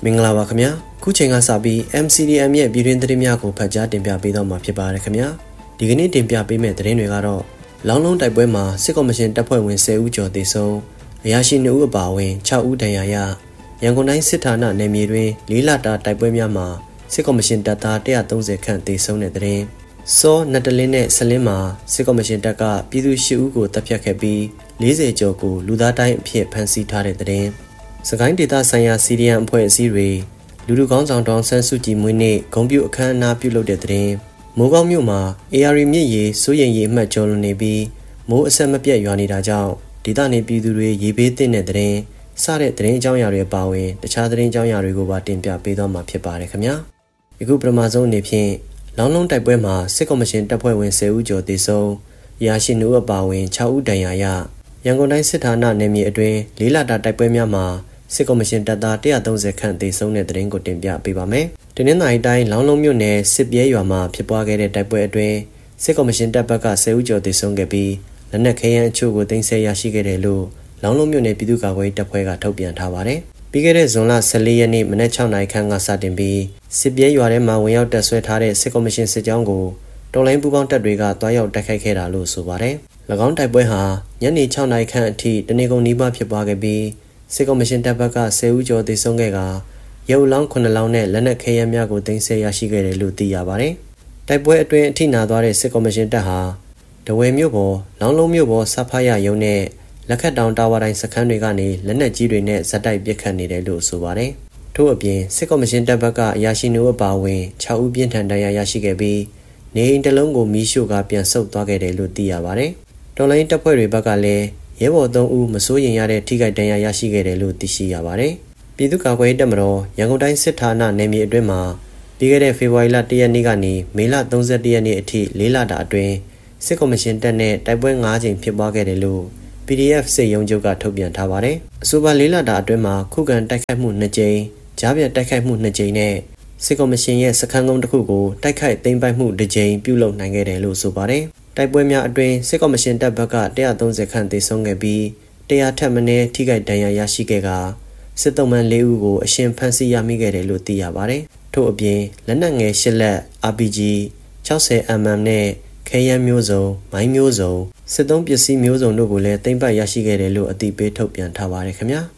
မင်္ဂလာပါခင်ဗျာခုချိန်ကစပြီး MCDM ရဲ့ပြည်တွင်းသတင်းများကိုဖတ်ကြားတင်ပြပေးတော့မှာဖြစ်ပါတယ်ခင်ဗျာဒီကနေ့တင်ပြပေးမယ့်သတင်းတွေကတော့လောင်းလုံးတိုက်ပွဲမှာစစ်ကော်မရှင်တပ်ဖွဲ့ဝင်10ဦးကျော်သေဆုံးအရာရှိ2ဦးအပါအဝင်6ဦးဒဏ်ရာရရန်ကုန်တိုင်းစစ်ဌာနနယ်မြေတွင်4လတာတိုက်ပွဲများမှာစစ်ကော်မရှင်တပ်သား130ခန့်သေဆုံးတဲ့သတင်းစောနတ်တလင်းနဲ့ဆလင်းမှာစစ်ကော်မရှင်တပ်ကပြည်သူ10ဦးကိုတပ်ဖြတ်ခဲ့ပြီး40ကျော်ကိုလူသားတိုင်းအဖြစ်ဖမ်းဆီးထားတဲ့သတင်းစကိုင်းဒေသဆိုင်ရာစီရီယန်အဖွဲ့အစည်းတွေလူလူကောင်းဆောင်တောင်ဆန်းစုကြည်မွေးနေ့ဂုဏ်ပြုအခမ်းအနားပြုလုပ်တဲ့တဲ့မိုးကောင်းမြို့မှာ AR မြစ်ရေစိုးရိမ်ရေအမှတ်ကျော်လွန်နေပြီးမိုးအဆက်မပြတ်ရွာနေတာကြောင့်ဒေသနေပြည်သူတွေရေဘေးသင့်တဲ့တဲ့စတဲ့တဲ့အကြောင်းအရာတွေပါဝင်တခြားတဲ့အကြောင်းအရာတွေကိုပါတင်ပြပေးသွားမှာဖြစ်ပါတယ်ခင်ဗျာအခုပထမဆုံးအနေဖြင့်လောင်းလုံးတိုက်ပွဲမှာစစ်ကော်မရှင်တပ်ဖွဲ့ဝင်10ဦးကျော်သေဆုံးအရာရှိ2ဦးအပါအဝင်6ဦးဒဏ်ရာရရန်ကုန်တိုင်းစစ်ဌာနနယ်မြေအတွင်း၄လတာတိုက်ပွဲများမှာစစ်ကော်မရှင်တပ်သား130ခန့်သေဆုံးတဲ့သတင်းကိုတင်ပြပေးပါမယ်။ဒီနေ့နိုင်တိုင်းလောင်းလုံးမြို့နယ်စစ်ပြဲရွာမှာဖြစ်ပွားခဲ့တဲ့တိုက်ပွဲအတွင်းစစ်ကော်မရှင်တပ်ဘက်က10ဦးကျော်သေဆုံးခဲ့ပြီးလက်နက်ခဲယမ်းအချို့ကိုတင်ဆက်ရရှိခဲ့တယ်လို့လောင်းလုံးမြို့နယ်ပြည်သူ့ကာကွယ်ရေးတပ်ဖွဲ့ကထုတ်ပြန်ထားပါတယ်။ပြီးခဲ့တဲ့ဇွန်လ14ရက်နေ့မနက်6နာရီခန့်ကစတင်ပြီးစစ်ပြဲရွာထဲမှာဝင်ရောက်တပ်ဆွဲထားတဲ့စစ်ကော်မရှင်စစ်ကြောင်းကိုတော်လိုင်းပူးပေါင်းတပ်တွေကတွားရောက်တိုက်ခိုက်ခဲ့တာလို့ဆိုပါတယ်။၎င်းတိုက်ပွဲဟာညနေ6နာရီခန့်အထိတနေကုန်နီးပါးဖြစ်ပွားခဲ့ပြီးစစ်ကော်မရှင်တပ်ဘက်က10ဦးကျော်သေဆုံးခဲ့ကရုပ်လောင်း9လောင်းနဲ့လက်နက်ခဲယမ်းများကိုတင်ဆက်ရရှိခဲ့တယ်လို့သိရပါတယ်။တိုက်ပွဲအတွင်းအထိနာသွားတဲ့စစ်ကော်မရှင်တပ်ဟာတဝယ်မြို့ပေါ်လောင်းလုံးမြို့ပေါ်စဖားရရုံနဲ့လက်ခတ်တောင်တာဝါတိုင်းစခန်းတွေကနေလက်နက်ကြီးတွေနဲ့ဇက်တိုက်ပစ်ခတ်နေတယ်လို့ဆိုပါတယ်။ထို့အပြင်စစ်ကော်မရှင်တပ်ဘက်ကအရာရှိနှုတ်အပါအဝင်6ဦးပြင်းထန်ဒဏ်ရာရရှိခဲ့ပြီးနေအိမ်တစ်လုံးကိုမီးရှို့ကပြန်ဆုတ်သွားခဲ့တယ်လို့သိရပါတယ်။တော်လိုင်းတပ်ဖွဲ့တွေဘက်ကလည်းရဲဘော်3ဦးမစိုးရင်ရတဲ့ထိခိုက်ဒဏ်ရာရရှိခဲ့တယ်လို့သိရှိရပါတယ်။ပြည်သူ့ကာကွယ်ရေးတပ်မတော်ရန်ကုန်တိုင်းစစ်ဌာနနယ်မြေအတွင်းမှာပြီးခဲ့တဲ့ဖေဖော်ဝါရီလ1ရက်နေ့ကနေမေလ31ရက်နေ့အထိ၄လတာအတွင်းစစ်ကော်မရှင်တပ်နဲ့တိုက်ပွဲ9ကြိမ်ဖြစ်ပွားခဲ့တယ်လို့ PDF စစ်ရုံးချုပ်ကထုတ်ပြန်ထားပါတယ်။အဆိုပါ၄လတာအတွင်းမှာခုခံတိုက်ခိုက်မှု2ကြိမ်ကြားပြတ်တိုက်ခိုက်မှု2ကြိမ်နဲ့စစ်ကော်မရှင်ရဲ့စခန်းကုန်းတစ်ခုကိုတိုက်ခိုက်သိမ်းပိုက်မှု2ကြိမ်ပြုလုပ်နိုင်ခဲ့တယ်လို့ဆိုပါတယ်။တိုက်ပွဲများအတွင်းစစ်ကော်မရှင်တပ်ဘက်က130ခန့်သေဆုံးခဲ့ပြီး100ထက်မနည်းထိခိုက်ဒဏ်ရာရရှိခဲ့ကစစ်သုံးပန်း4ဦးကိုအရှင်ဖမ်းဆီးရမိခဲ့တယ်လို့သိရပါတယ်။ထို့အပြင်လက်နက်ငယ်8လက် RPG 60mm နဲ့ခဲယမ်းမျိုးစုံမိုင်းမျိုးစုံစစ်သုံးပစ္စည်းမျိုးစုံတို့ကိုလည်းသိမ်းပိုက်ရရှိခဲ့တယ်လို့အသိပေးထုတ်ပြန်ထားပါတယ်ခင်ဗျာ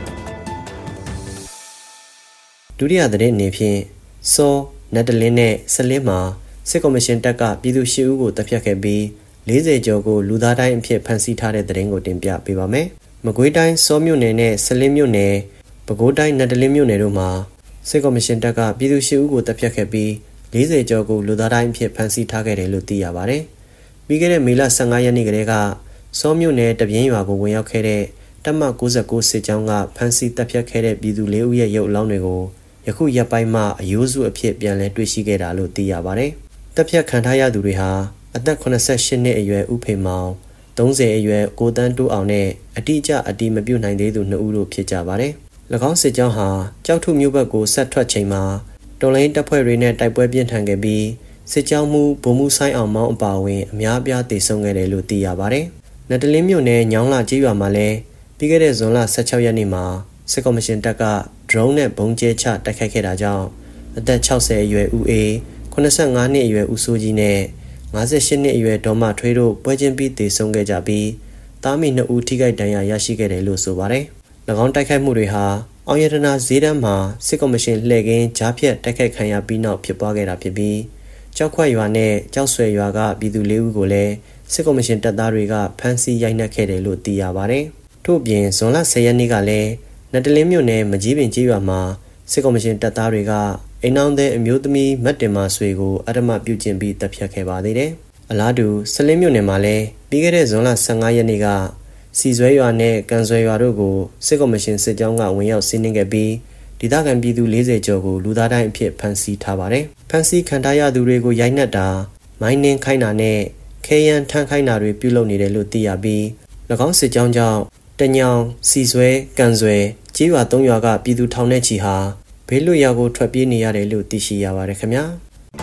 ။ဒုတိယသတင်းအနေဖြင့်စောနတ်တလင်းနဲ့ဆလင်းမှာစစ်ကော်မရှင်တပ်ကပြည်သူ10ဦးကိုတပ်ဖြတ်ခဲ့ပြီး40ကျော်ကိုလူသားတိုင်းအဖြစ်ဖမ်းဆီးထားတဲ့သတင်းကိုတင်ပြပေးပါမယ်။မကွေးတိုင်းစောမြို့နယ်နဲ့ဆလင်းမြို့နယ်ပဲခူးတိုင်းနတ်တလင်းမြို့နယ်တို့မှာစစ်ကော်မရှင်တပ်ကပြည်သူ10ဦးကိုတပ်ဖြတ်ခဲ့ပြီး40ကျော်ကိုလူသားတိုင်းအဖြစ်ဖမ်းဆီးထားခဲ့တယ်လို့သိရပါတယ်။ပြီးခဲ့တဲ့မေလ15ရက်နေ့ကတည်းကစောမြို့နယ်တပြင်းရွာကိုဝင်ရောက်ခဲ့တဲ့တပ်မ69စစ်ကြောင်းကဖမ်းဆီးတပ်ဖြတ်ခဲ့တဲ့ပြည်သူ4ဦးရဲ့ရုပ်အလောင်းတွေကိုယခုရက်ပိုင်းမှအယိုးစုအဖြစ်ပြန်လည်တွေ့ရှိခဲ့တာလို့သိရပါတယ်။တပ်ဖြတ်ခံထားရသူတွေဟာအသက်88နှစ်အရွယ်ဦးဖေမောင်30အရွယ်ကိုတန်းတိုးအောင်နဲ့အတိအကျအတိမပြုတ်နိုင်သေးသူ2ဦးတို့ဖြစ်ကြပါတယ်။၎င်းစစ်ကြောင်းဟာကြောက်ထုမြို့ဘက်ကိုဆက်ထွက်ချိန်မှာတော်လိုင်းတပ်ဖွဲ့တွေနဲ့တိုက်ပွဲပြင်းထန်ခဲ့ပြီးစစ်ကြောင်းမှုဗိုလ်မှူးဆိုင်အောင်မောင်းအပါအဝင်အများအပြားသေဆုံးခဲ့တယ်လို့သိရပါတယ်။နတ်တလင်းမြို့နယ်ညောင်းလာကျေးရွာမှာလည်းပြီးခဲ့တဲ့ဇွန်လ16ရက်နေ့မှာစစ်ကော်မရှင်တပ်က drone နဲ့ဘုံကျဲချတိုက်ခိုက်ခဲ့တာကြောင့်အသက်60အရွယ်ဦးအေး85နှစ်အရွယ်ဦးစိုးကြီးနဲ့58နှစ်အရွယ်ဒေါ်မထွေးတို့ပွဲချင်းပြီးသေဆုံးခဲ့ကြပြီးတားမီ2ဦးထိခိုက်ဒဏ်ရာရရှိခဲ့တယ်လို့ဆိုပါတယ်။၎င်းတိုက်ခိုက်မှုတွေဟာအောင်ရတနာဈေးတန်းမှာစစ်ကော်မရှင်လှည့်ကင်းကြားဖြတ်တိုက်ခိုက်ခံရပြီးနောက်ဖြစ်ပွားခဲ့တာဖြစ်ပြီးကြောက်ခွက်ရွာနဲ့ကြောက်ဆွဲရွာကပြည်သူ4ဦးကိုလည်းစစ်ကော်မရှင်တပ်သားတွေကဖမ်းဆီးရိုက်နှက်ခဲ့တယ်လို့သိရပါတယ်။ထို့ပြင်ဇွန်လ10ရက်နေ့ကလည်းနတ်တလင်းမြို့နယ်မကြီးပင်ကျေးရွာမှာစစ်ကော်မရှင်တပ်သားတွေကအိမ်အောင်တဲ့အမျိုးသမီးမတ်တင်မာဆွေကိုအဓမ္မပြုကျင့်ပြီးတပ်ဖြတ်ခဲ့ပါသေးတယ်။အလားတူဆလင်းမြို့နယ်မှာလည်းပြီးခဲ့တဲ့ဇွန်လ15ရက်နေ့ကစီဆွဲရွာနဲ့ကန်ဆွဲရွာတို့ကိုစစ်ကော်မရှင်စစ်ကြောင်းကဝင်ရောက်စီးနင်းခဲ့ပြီးဒေသခံပြည်သူ40ကျော်ကိုလူသားတိုင်းအဖြစ်ဖမ်းဆီးထားပါတယ်။ဖမ်းဆီးခံထားရသူတွေကိုရိုက်နှက်တာမိုင်းနှင်းခိုင်းတာနဲ့ခဲယမ်းထမ်းခိုင်းတာတွေပြုလုပ်နေတယ်လို့သိရပြီး၎င်းစစ်ကြောင်းကြောင့်တညောင်စီဆွဲကန်ဆွဲကျေးရွာ3ရွာကပြည်သူထောင်နဲ့ချီဟာဘေးလွတ်ရာကိုထွက်ပြေးနေရတယ်လို့သိရှိရပါတယ်ခင်ဗျာ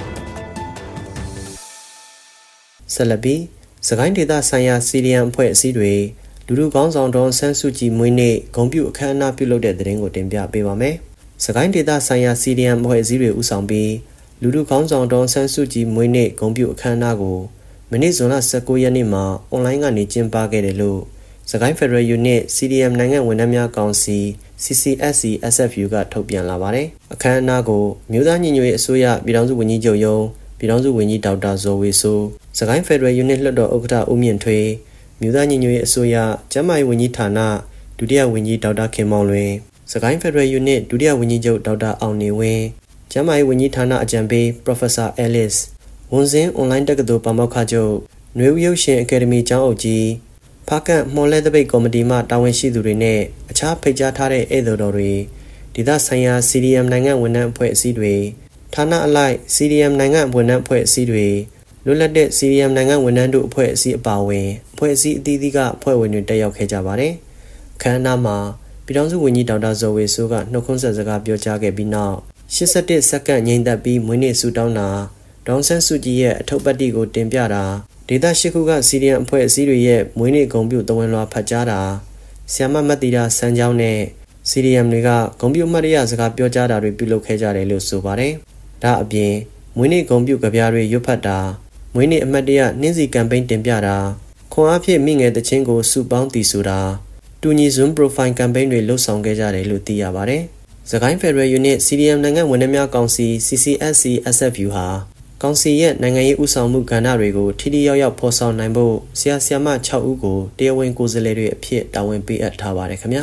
ဆက်လက်ပြီးစကိုင်းဒေသဆိုင်ရာစီရီယန်အဖွဲ့အစည်းတွေလူလူကောင်းဆောင်တော်ဆန်းစုကြည်မွေးနေ့ဂုဏ်ပြုအခမ်းအနားပြုလုပ်တဲ့သတင်းကိုတင်ပြပေးပါမယ်စကိုင်းဒေသဆိုင်ရာ CDM အဖွဲ့အစည်းတွေဦးဆောင်ပြီးလူထုခေါင်းဆောင်ဒေါ်ဆန်းစုကြည်မွေးနေ့ဂုဏ်ပြုအခမ်းအနားကိုမနေ့ဇွန်လ19ရက်နေ့မှာအွန်လိုင်းကနေကျင်းပခဲ့တယ်လို့စကိုင်း Federal Unit CDM နိုင်ငံဝန်ထမ်းများကောင်စီ CCSC SFU ကထုတ်ပြန်လာပါတယ်။အခမ်းအနားကိုမြို့သားညီညွတ်ရေးအစိုးရပြည်ထောင်စုဝန်ကြီးချုပ်ရုံးပြည်ထောင်စုဝန်ကြီးဒေါက်တာဇော်ဝေဆိုးစကိုင်း Federal Unit လွှတ်တော်ဥက္ကဋ္ဌဦးမြင့်ထွေးမြို့သားညီညွတ်ရေးအစိုးရကျန်းမာရေးဝန်ကြီးဌာနဒုတိယဝန်ကြီးဒေါက်တာခင်မောင်လွင်စကိုင်း Federal Unit ဒုတိယဝန်ကြီးချုပ်ဒေါက်တာအောင်နေဝင်းကျန်းမာရေးဝန်ကြီးဌာနအကြံပေး Professor Alice ဝန်စင်းအွန်လိုင်းတက္ကသိုလ်ပါမောက္ခချုပ်နွေဦးရုပ်ရှင်အကယ်ဒမီကျောင်းအုပ်ကြီးဖားကန့်မော်လဲတပိတ်ကော်မတီမှတာဝန်ရှိသူတွေနဲ့အခြားဖိတ်ကြားထားတဲ့ဧည့်သည်တော်တွေဒေသဆိုင်ရာ CDM နိုင်ငံဝန်ထမ်းအဖွဲ့အစည်းတွေဌာနအလိုက် CDM နိုင်ငံဝန်ထမ်းအဖွဲ့အစည်းတွေလွတ်လပ်တဲ့ CDM နိုင်ငံဝန်ထမ်းတို့အဖွဲ့အစည်းအပါအဝင်အဖွဲ့အစည်းအသီးသီးကအဖွဲ့ဝင်တွေတက်ရောက်ခဲ့ကြပါတယ်။အခမ်းအနားမှာပြည်ထောင်စုဝန်ကြီးဒေါက်တာဇော်ဝေဆိုးကနှုတ်ခွန်းဆက်စကားပြောကြားခဲ့ပြီးနောက်81စက္ကန့်ငြိမ်သက်ပြီးမွေးနေ့ဆုတောင်းတာဒေါ်ဆန်းစုကြည်ရဲ့အထုပ်ပတ်တိကိုတင်ပြတာဒေသရှိခုက CDM အဖွဲ့အစည်းတွေရဲ့မွေးနေ့ဂုဏ်ပြုသဝင်လွှာဖတ်ကြားတာဆီယမမတ်တီတာစံကြောင်းနဲ့ CDM တွေကဂုဏ်ပြုမှတ်ရစကားပြောကြားတာတွေပြုလုပ်ခဲ့ကြတယ်လို့ဆိုပါတယ်။ဒါအပြင်မွေးနေ့ဂုဏ်ပြုကြပြားတွေရွတ်ဖတ်တာမွေးနေ့အမှတ်တရနှင်းစီကမ်ပိန်းတင်ပြတာခွန်အားဖြင့်မိငယ်တချင်းကိုစုပေါင်းတည်ဆိုတာတူညီစွန်း profile campaign တွေလှုပ်ဆောင်ခဲ့ကြတယ်လို့သိရပါတယ်။စကိုင်း Federal Unit CDM နိုင်ငံဝန်ထမ်းများကောင်စီ CCSC SFU ဟာကောင်စီရဲ့နိုင်ငံရေးဦးဆောင်မှုကဏ္ဍတွေကိုထိထိရောက်ရောက်ဖော်ဆောင်နိုင်ဖို့ဆရာဆရာမ6ဦးကိုတရားဝင်ကိုယ်စားလှယ်တွေအဖြစ်တာဝန်ပေးအပ်ထားပါတယ်ခင်ဗျာ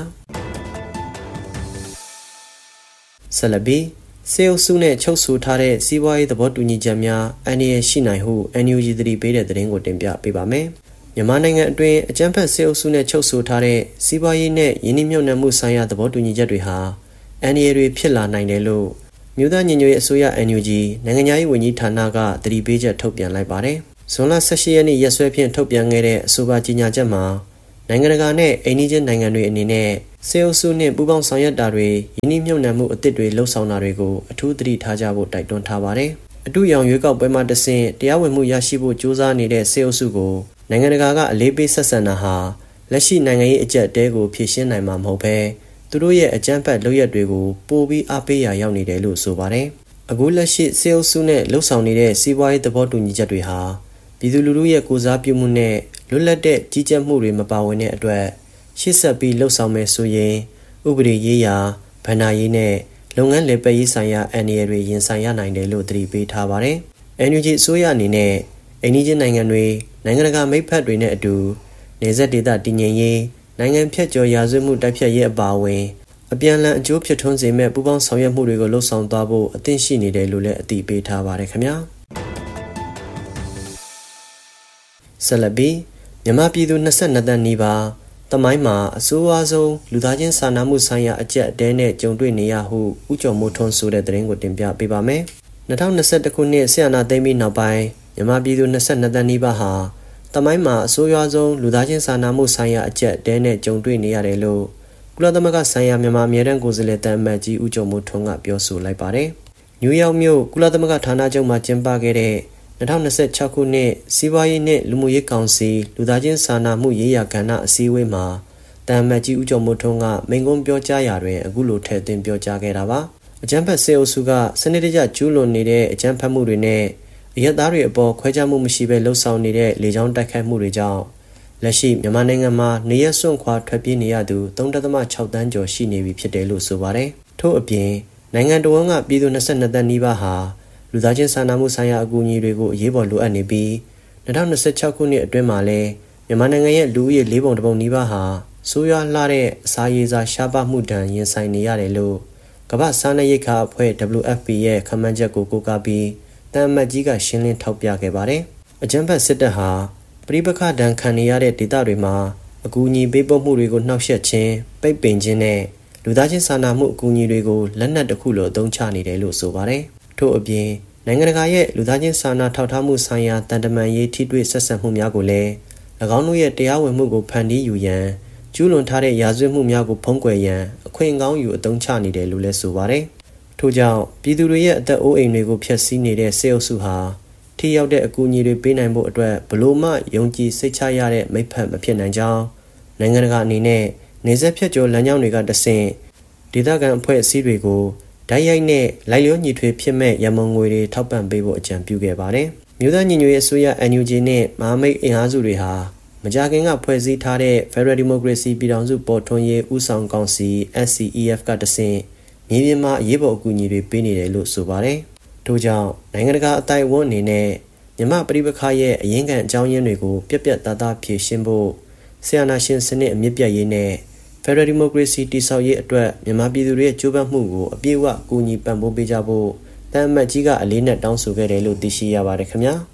ဆက်လက်ပြီးစေအုပ်စုနဲ့ချုပ်ဆိုထားတဲ့စီးပွားရေးသဘောတူညီချက်များအန္တရာယ်ရှိနိုင်ဟု NUG သတိပေးတဲ့သတင်းကိုတင်ပြပေးပါမယ်မြန်မာနိုင်ငံအတွင်းအကြမ်းဖက်စေအုပ်စုနဲ့ချုပ်ဆိုထားတဲ့စီးပွားရေးနဲ့ယင်းနှိမ့်မြှုပ်နှံမှုဆိုင်ရာသဘောတူညီချက်တွေဟာအန္တရာယ်တွေဖြစ်လာနိုင်တယ်လို့မြို့သားညီညွတ်ရေးအစိုးရ NUG နိုင်ငံရေးဝန်ကြီးဌာနကသတိပေးချက်ထုတ်ပြန်လိုက်ပါတယ်။ဇွန်လ18ရက်နေ့ရက်စွဲဖြင့်ထုတ်ပြန်ခဲ့တဲ့အဆိုပါကြေညာချက်မှာနိုင်ငံတကာနဲ့အိမ်နီးချင်းနိုင်ငံတွေအနေနဲ့စေအုပ်စုနှင့်ပူးပေါင်းဆောင်ရွက်တာတွေယင်းနှိမ့်မြှုပ်နှံမှုအသစ်တွေလှုပ်ဆောင်တာတွေကိုအထူးသတိထားကြဖို့တိုက်တွန်းထားပါတယ်။အထူးရောင်ရွေးကောက်ပွဲမှာတဆင့်တရားဝင်မှုရရှိဖို့ကြိုးစားနေတဲ့စေအုပ်စုကိုနိုင်ငံတကာကအလေးပေးဆက်ဆံတာဟာလက်ရှိနိုင်ငံရေးအကျပ်တဲကိုဖြေရှင်းနိုင်မှာမဟုတ်ဘဲသူတို့ရဲ့အကြမ်းဖက်လုပ်ရက်တွေကိုပိုပြီးအားပေးရာရောက်နေတယ်လို့ဆိုပါတယ်။အခုလက်ရှိစေအုပ်စုနဲ့လှုပ်ဆောင်နေတဲ့စီးပွားရေးသဘောတူညီချက်တွေဟာပြည်သူလူထုရဲ့ကိုစားပြုမှုနဲ့လွတ်လပ်တဲ့ကြီးကြပ်မှုတွေမပါဝင်တဲ့အတွက်ရှေ့ဆက်ပြီးလှုပ်ဆောင်မယ်ဆိုရင်ဥပဒေရေးရာဗဏ္ဍာရေးနဲ့လုပ်ငန်းလည်ပတ်ရေးဆိုင်ရာအန္တရာယ်တွေရင်ဆိုင်ရနိုင်တယ်လို့သတိပေးထားပါတယ်။ NUG အစိုးရအနေနဲ့အိန္ဒိယနိုင်ငံတွေနိုင်ငံတကာမိတ်ဖက်တွေနဲ့အတူနေဆက်ဒေသတည်ငြိမ်ရေးနိုင်ငံဖြတ်ကျော်ရာဇဝတ်မှုတိုက်ဖျက်ရေးအပါအဝင်အပြန်အလှန်အကျိုးဖြစ်ထွန်းစေမဲ့ပူးပေါင်းဆောင်ရွက်မှုတွေကိုလှုပ်ဆောင်သွားဖို့အသင့်ရှိနေတယ်လို့လည်းအသိပေးထားပါတယ်ခင်ဗျာဆက်လက်ပြီးမြန်မာပြည်သူ22တန်းနီးပါးတမိုင်းမှာအဆိုးအဝါးဆုံးလူသားချင်းစာနာမှုဆိုင်ရာအကျပ်အတဲနဲ့ကြုံတွေ့နေရဟုဦးကျော်မိုးထွန်းဆိုတဲ့သတင်းကိုတင်ပြပေးပါမယ်2021ခုနှစ်ဆီယနာသိမ်းပြီးနောက်ပိုင်းမြန်မာပြည်သူ22တန်းနီးပါးဟာတမိုင်းမှာအဆိုးရွားဆုံးလူသားချင်းစာနာမှုဆိုင်ရာအကျပ်အတဲနဲ့ကြုံတွေ့နေရတယ်လို့ကုလသမဂ္ဂဆိုင်ရာမြန်မာအမြဲတမ်းကိုယ်စားလှယ်တန်အမတ်ကြီးဦးကျော်မိုးထွန်းကပြောဆိုလိုက်ပါတယ်။နယူးယောက်မြို့ကုလသမဂ္ဂဌာနချုပ်မှာကျင်းပခဲ့တဲ့2026ခုနှစ်စီးပွားရေးနဲ့လူမှုရေးကောင်စီလူသားချင်းစာနာမှုရေးရာကဏ္ဍအစည်းအဝေးမှာတန်အမတ်ကြီးဦးကျော်မိုးထွန်းကမိန့်ခွန်းပြောကြားရာတွင်အခုလိုထည့်သွင်းပြောကြားခဲ့တာပါ။အကြမ်းဖက်စေအုပ်စုကစနစ်တကျကျူးလွန်နေတဲ့အကြမ်းဖက်မှုတွေနဲ့အရက်သားတွေအပေါ်ခွဲခြားမှုမရှိဘဲလှုပ်ဆောင်နေတဲ့လေကြောင်းတိုက်ခိုက်မှုတွေကြောင့်လက်ရှိမြန်မာနိုင်ငံမှာနေရစွန့်ခွာထွက်ပြေးနေရသူ 3.6 တန်းကျော်ရှိနေပြီဖြစ်တယ်လို့ဆိုပါတယ်။ထို့အပြင်နိုင်ငံတော်ကပြည်သူ22တန်းနီးပါးဟာလူသားချင်းစာနာမှုဆိုင်ရာအကူအညီတွေကိုအရေးပေါ်လိုအပ်နေပြီး2026ခုနှစ်အတွင်းမှာလည်းမြန်မာနိုင်ငံရဲ့လူဦးရေ4ပုံ1ပုံနီးပါးဟာဆိုးရွားလှတဲ့အစာရေစာရှားပါမှုဒဏ်ရင်ဆိုင်နေရတယ်လို့ကမ္ဘာ့စားနပ်ရိက္ခာအဖွဲ့ WFP ရဲ့ခန့်မှန်းချက်ကိုကိုးကားပြီးတန်အမတ်ကြီးကရှင်းလင်းထောက်ပြခဲ့ပါတယ်။အကြမ်းဖက်စစ်တပ်ဟာပဋိပက္ခဒဏ်ခံနေရတဲ့ဒေသတွေမှာအကူအညီပေးပို့မှုတွေကိုနှောက်ယှက်ခြင်းပိတ်ပင်ခြင်းနဲ့လူသားချင်းစာနာမှုအကူအညီတွေကိုလက်နက်တစ်ခုလိုအသုံးချနေတယ်လို့ဆိုပါတယ်။ထို့အပြင်နိုင်ငံတကာရဲ့လူသားချင်းစာနာထောက်ထားမှုဆိုင်ရာတန်တမာရေးထိတွေ့ဆက်ဆံမှုများကိုလည်း၎င်းတို့ရဲ့တရားဝင်မှုကိုဖန်တီးယူရန်ကျူးလွန်ထားတဲ့ရာဇဝတ်မှုများကိုဖုံးကွယ်ရန်အခွင့်အကောင်းယူအသုံးချနေတယ်လို့လည်းဆိုပါတယ်။ထို့ကြောင့်ပြည်သူတွေရဲ့အသက်အိုးအိမ်တွေကိုဖျက်ဆီးနေတဲ့စေအုပ်စုဟာထိရောက်တဲ့အကူအညီတွေပေးနိုင်ဖို့အတွက်ဘလို့မှယုံကြည်စိတ်ချရတဲ့မိတ်ဖက်မဖြစ်နိုင်ကြောင်းနိုင်ငံတကာအနေနဲ့နေဆက်ဖြတ်ကျော်လမ်းကြောင်းတွေကတဆင့်ဒေသခံအဖွဲ့အစည်းတွေကိုဓာတ်ရိုက်နဲ့လိုက်လျောညီထွေဖြစ်မဲ့ရမုံငွေတွေထောက်ပံ့ပေးဖို့အကြံပြုခဲ့ပါတယ်။မြို့သားညီညွတ်ရေးအစိုးရ NUG နဲ့မဟာမိတ်အင်အားစုတွေဟာမကြာခင်ကဖွဲ့စည်းထားတဲ့ Federal Democracy ပြည်ထောင်စုပေါ်ထွန်းရေးဦးဆောင်ကောင်စီ SCEF ကတဆင့်မြေပြင်မှာအရေးပေါ်အကူအညီတွေပေးနေတယ်လို့ဆိုပါတယ်။ထို့ကြောင့်နိုင်ငံတကာအတိုင်းအဝန်အနေနဲ့မြန်မာပြည်ပခါရဲ့အရင်းခံအကြောင်းရင်းတွေကိုပြက်ပြက်သားသားဖြေရှင်းဖို့ဆီယနာရှင်စနစ်အမြင့်ပြတ်ရေးနဲ့ Federal Democracy တည်ဆောက်ရေးအတွက်မြန်မာပြည်သူတွေရဲ့ကြိုးပမ်းမှုကိုအပြည့်အဝကူညီပံ့ပိုးပေးကြဖို့တန်အမတ်ကြီးကအလေးနက်တောင်းဆိုခဲ့တယ်လို့သိရှိရပါတယ်ခင်ဗျာ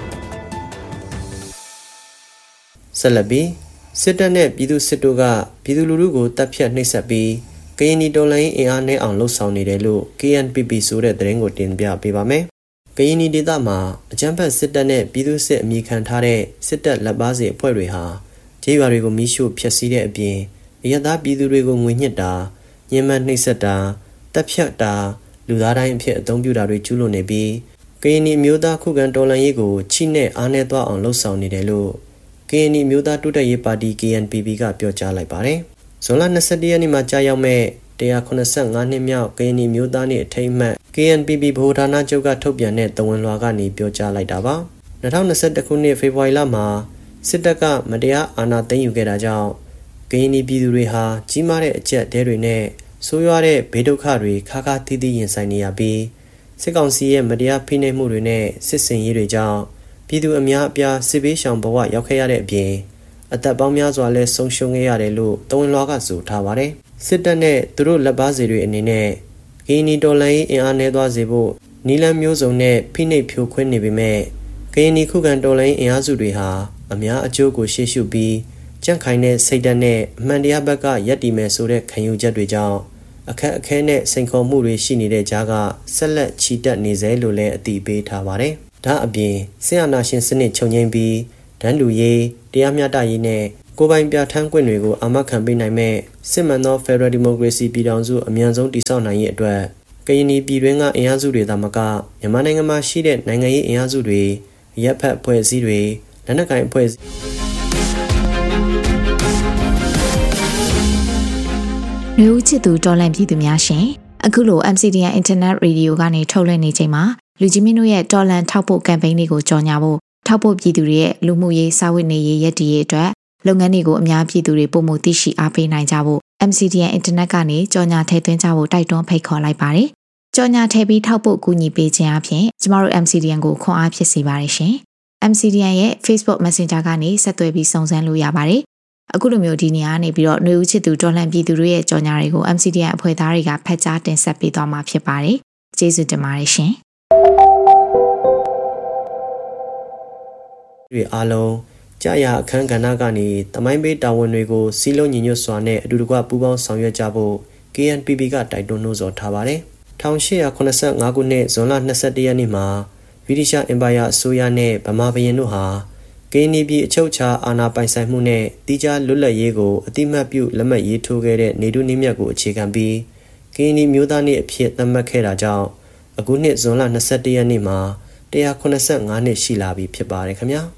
ဆက်လက်ပြီးစစ်တပ်နဲ့ပြည်သူစစ်တို့ကပြည်သူလူထုကိုတပ်ဖြတ်နှိပ်စက်ပြီးကရင်နီတော်လှန်ရေးအင်အားနဲ့အောင်လှုပ်ဆောင်နေတယ်လို့ KNPP ဆိုတဲ့သတင်းကိုတင်ပြပေးပါမယ်။ကရင်နီဒေသမှာအကြမ်းဖက်စစ်တပ်နဲ့ပြည်သူစစ်အမိခံထားတဲ့စစ်တပ်လက်ပါစီအဖွဲ့တွေဟာကျေးရွာတွေကိုမိရှို့ဖျက်ဆီးတဲ့အပြင်အရသာပြည်သူတွေကိုငွေညှစ်တာညှဉ်းပန်းနှိပ်စက်တာတပ်ဖြတ်တာလူသားတိုင်းအဖြစ်အသုံးပြုတာတွေကျူးလွန်နေပြီးကရင်နီမျိုးသားခုခံတော်လှန်ရေးကိုချိနဲ့အားနဲ့သွားအောင်လှုပ်ဆောင်နေတယ်လို့ကရင်နီမျိုးသားတိုးတက်ရေးပါတီ KNPP ကပြောကြားလိုက်ပါတယ်။ဇွန်လ21ရက်နေ့မှာကြာရောက်မဲ့185နှစ်မြောက်ကရင်နီမျိုးသားနေ့အထိမ်းအမှတ် KNPP ဗဟိုဌာနချုပ်ကထုတ်ပြန်တဲ့တဝန်လွှာကနေပြောကြားလိုက်တာပါ။2021ခုနှစ်ဖေဖော်ဝါရီလမှာစစ်တပ်ကမတရားအာဏာသိမ်းယူခဲ့တာကြောင့်ကရင်နီပြည်သူတွေဟာကြီးမားတဲ့အကျပ်တဲတွေနဲ့ဆိုးရွားတဲ့ဘေးဒုက္ခတွေခါခါသီးသီးရင်ဆိုင်နေရပြီးစစ်ကောင်စီရဲ့မတရားဖိနှိပ်မှုတွေနဲ့စစ်စင်ရေးတွေကြောင့်ပြည်သူအများအပြားစစ်ဘေးရှောင်ဘဝရောက်ခဲ့ရတဲ့အပြင်အသက်ပေါင်းများစွာလဲဆုံးရှုံးခဲ့ရတယ်လို့တဝန်လွှာကဆိုထားပါတယ်။စစ်တပ်နဲ့သူတို့လက်ပါစီတွေအနေနဲ့ကရင်နီတော်လှန်ရေးအင်အားနည်းသွားစေဖို့နီလန်းမျိုးစုံနဲ့ဖိနှိပ်ဖြိုခွင်းနေပေမဲ့ကရင်နီခုခံတော်လှန်ရေးအင်အားစုတွေဟာအများအကျိုးကိုရှေ့ရှုပြီးကြန့်ခိုင်တဲ့စိတ်ဓာတ်နဲ့အမှန်တရားဘက်ကရပ်တည်မယ်ဆိုတဲ့ခံယူချက်တွေကြောင့်အခက်အခဲနဲ့စိန်ခေါ်မှုတွေရှိနေတဲ့ကြားကဆက်လက်ချီတက်နေစေလို့လည်းအတည်ပြုထားပါတယ်။ဒါအပြင်ဆီယနာရှင်စနစ်ချုပ်ငြိမ်းပြီးဒန်းလူရေးတရားမျှတရေးနဲ့ကိုယ်ပိုင်ပြဋ္ဌာန်းခွင့်တွေကိုအာမခံပေးနိုင်မဲ့စစ်မှန်သော Federal Democracy ပြည်ထောင်စုအမြန်ဆုံးတည်ဆောက်နိုင်ရေးအတွက်ကရင်နီပြည်တွင်းကအင်အားစုတွေသာမကမြန်မာနိုင်ငံမှာရှိတဲ့နိုင်ငံရေးအင်အားစုတွေရပ်ဖက်အဖွဲ့အစည်းတွေလက်နက်ကိုင်အဖွဲ့လူဦးချစ်သူတော်လှန်ပြည်သူများရှင်အခုလို MCDN Internet Radio ကနေထုတ်လွှင့်နေချိန်မှာလူကြီးမင်းတို့ရဲ့တော်လှန်ထောက်ပို့ကမ်ပိန်းလေးကိုကြော်ညာဖို့ထောက်ပို့ပြည်သူတွေရဲ့လူမှုရေးစာဝတ်နေရေးရည်တည်ရေးအတွက်လုပ်ငန်းတွေကိုအများပြည်သူတွေပုံမှုသိရှိအားပေးနိုင်ကြဖို့ MCDN Internet ကနေကြော်ညာထည့်သွင်းကြဖို့တိုက်တွန်းဖိတ်ခေါ်လိုက်ပါတယ်။ကြော်ညာထည့်ပြီးထောက်ပို့ကူညီပေးခြင်းအပြင်ကျမတို့ MCDN ကိုခွန်အားဖြစ်စေပါတယ်ရှင်။ MCDN ရဲ့ Facebook Messenger ကနေဆက်သွယ်ပြီးစုံစမ်းလို့ရပါတယ်။အခုလိုမျိုးဒီနေရာနေပြီးတော့ຫນွေဦးချစ်သူတော်လှန်ပြည်သူတွေရဲ့ကြော်ညာတွေကို MCDN အဖွဲ့သားတွေကဖတ်ကြားတင်ဆက်ပေးသွားမှာဖြစ်ပါတယ်။ကျေးဇူးတင်ပါတယ်ရှင်။တွေအားလုံးကြာရအခန်းကဏ္ဍကနေတမိုင်းပေးတာဝန်တွေကိုစီးလုံးညီညွတ်စွာနဲ့အတူတကွပူးပေါင်းဆောင်ရွက်ကြဖို့ KNPP ကတိုက်တွန်းနှိုးဆော်ထားပါတယ်။1885ခုနှစ်ဇွန်လ21ရက်နေ့မှာဗြိတိရှအင်ပါယာအစိုးရနဲ့ဗမာဘုရင်တို့ဟာကရင်နီပြည်အချုပ်အခြာအာဏာပိုင်ဆိုင်မှုနဲ့တည်ကြားလွတ်လပ်ရေးကိုအတိမတ်ပြုလက်မှတ်ရေးထိုးခဲ့တဲ့နေတုနိမြတ်ကိုအခြေခံပြီးကရင်နီမျိုးသားနေ့အဖြစ်သတ်မှတ်ခဲ့တာကြောင့်အခုနှစ်ဇွန်လ21ရက်နေ့မှာ185နှစ်ရှိလာပြီဖြစ်ပါတယ်ခင်ဗျာ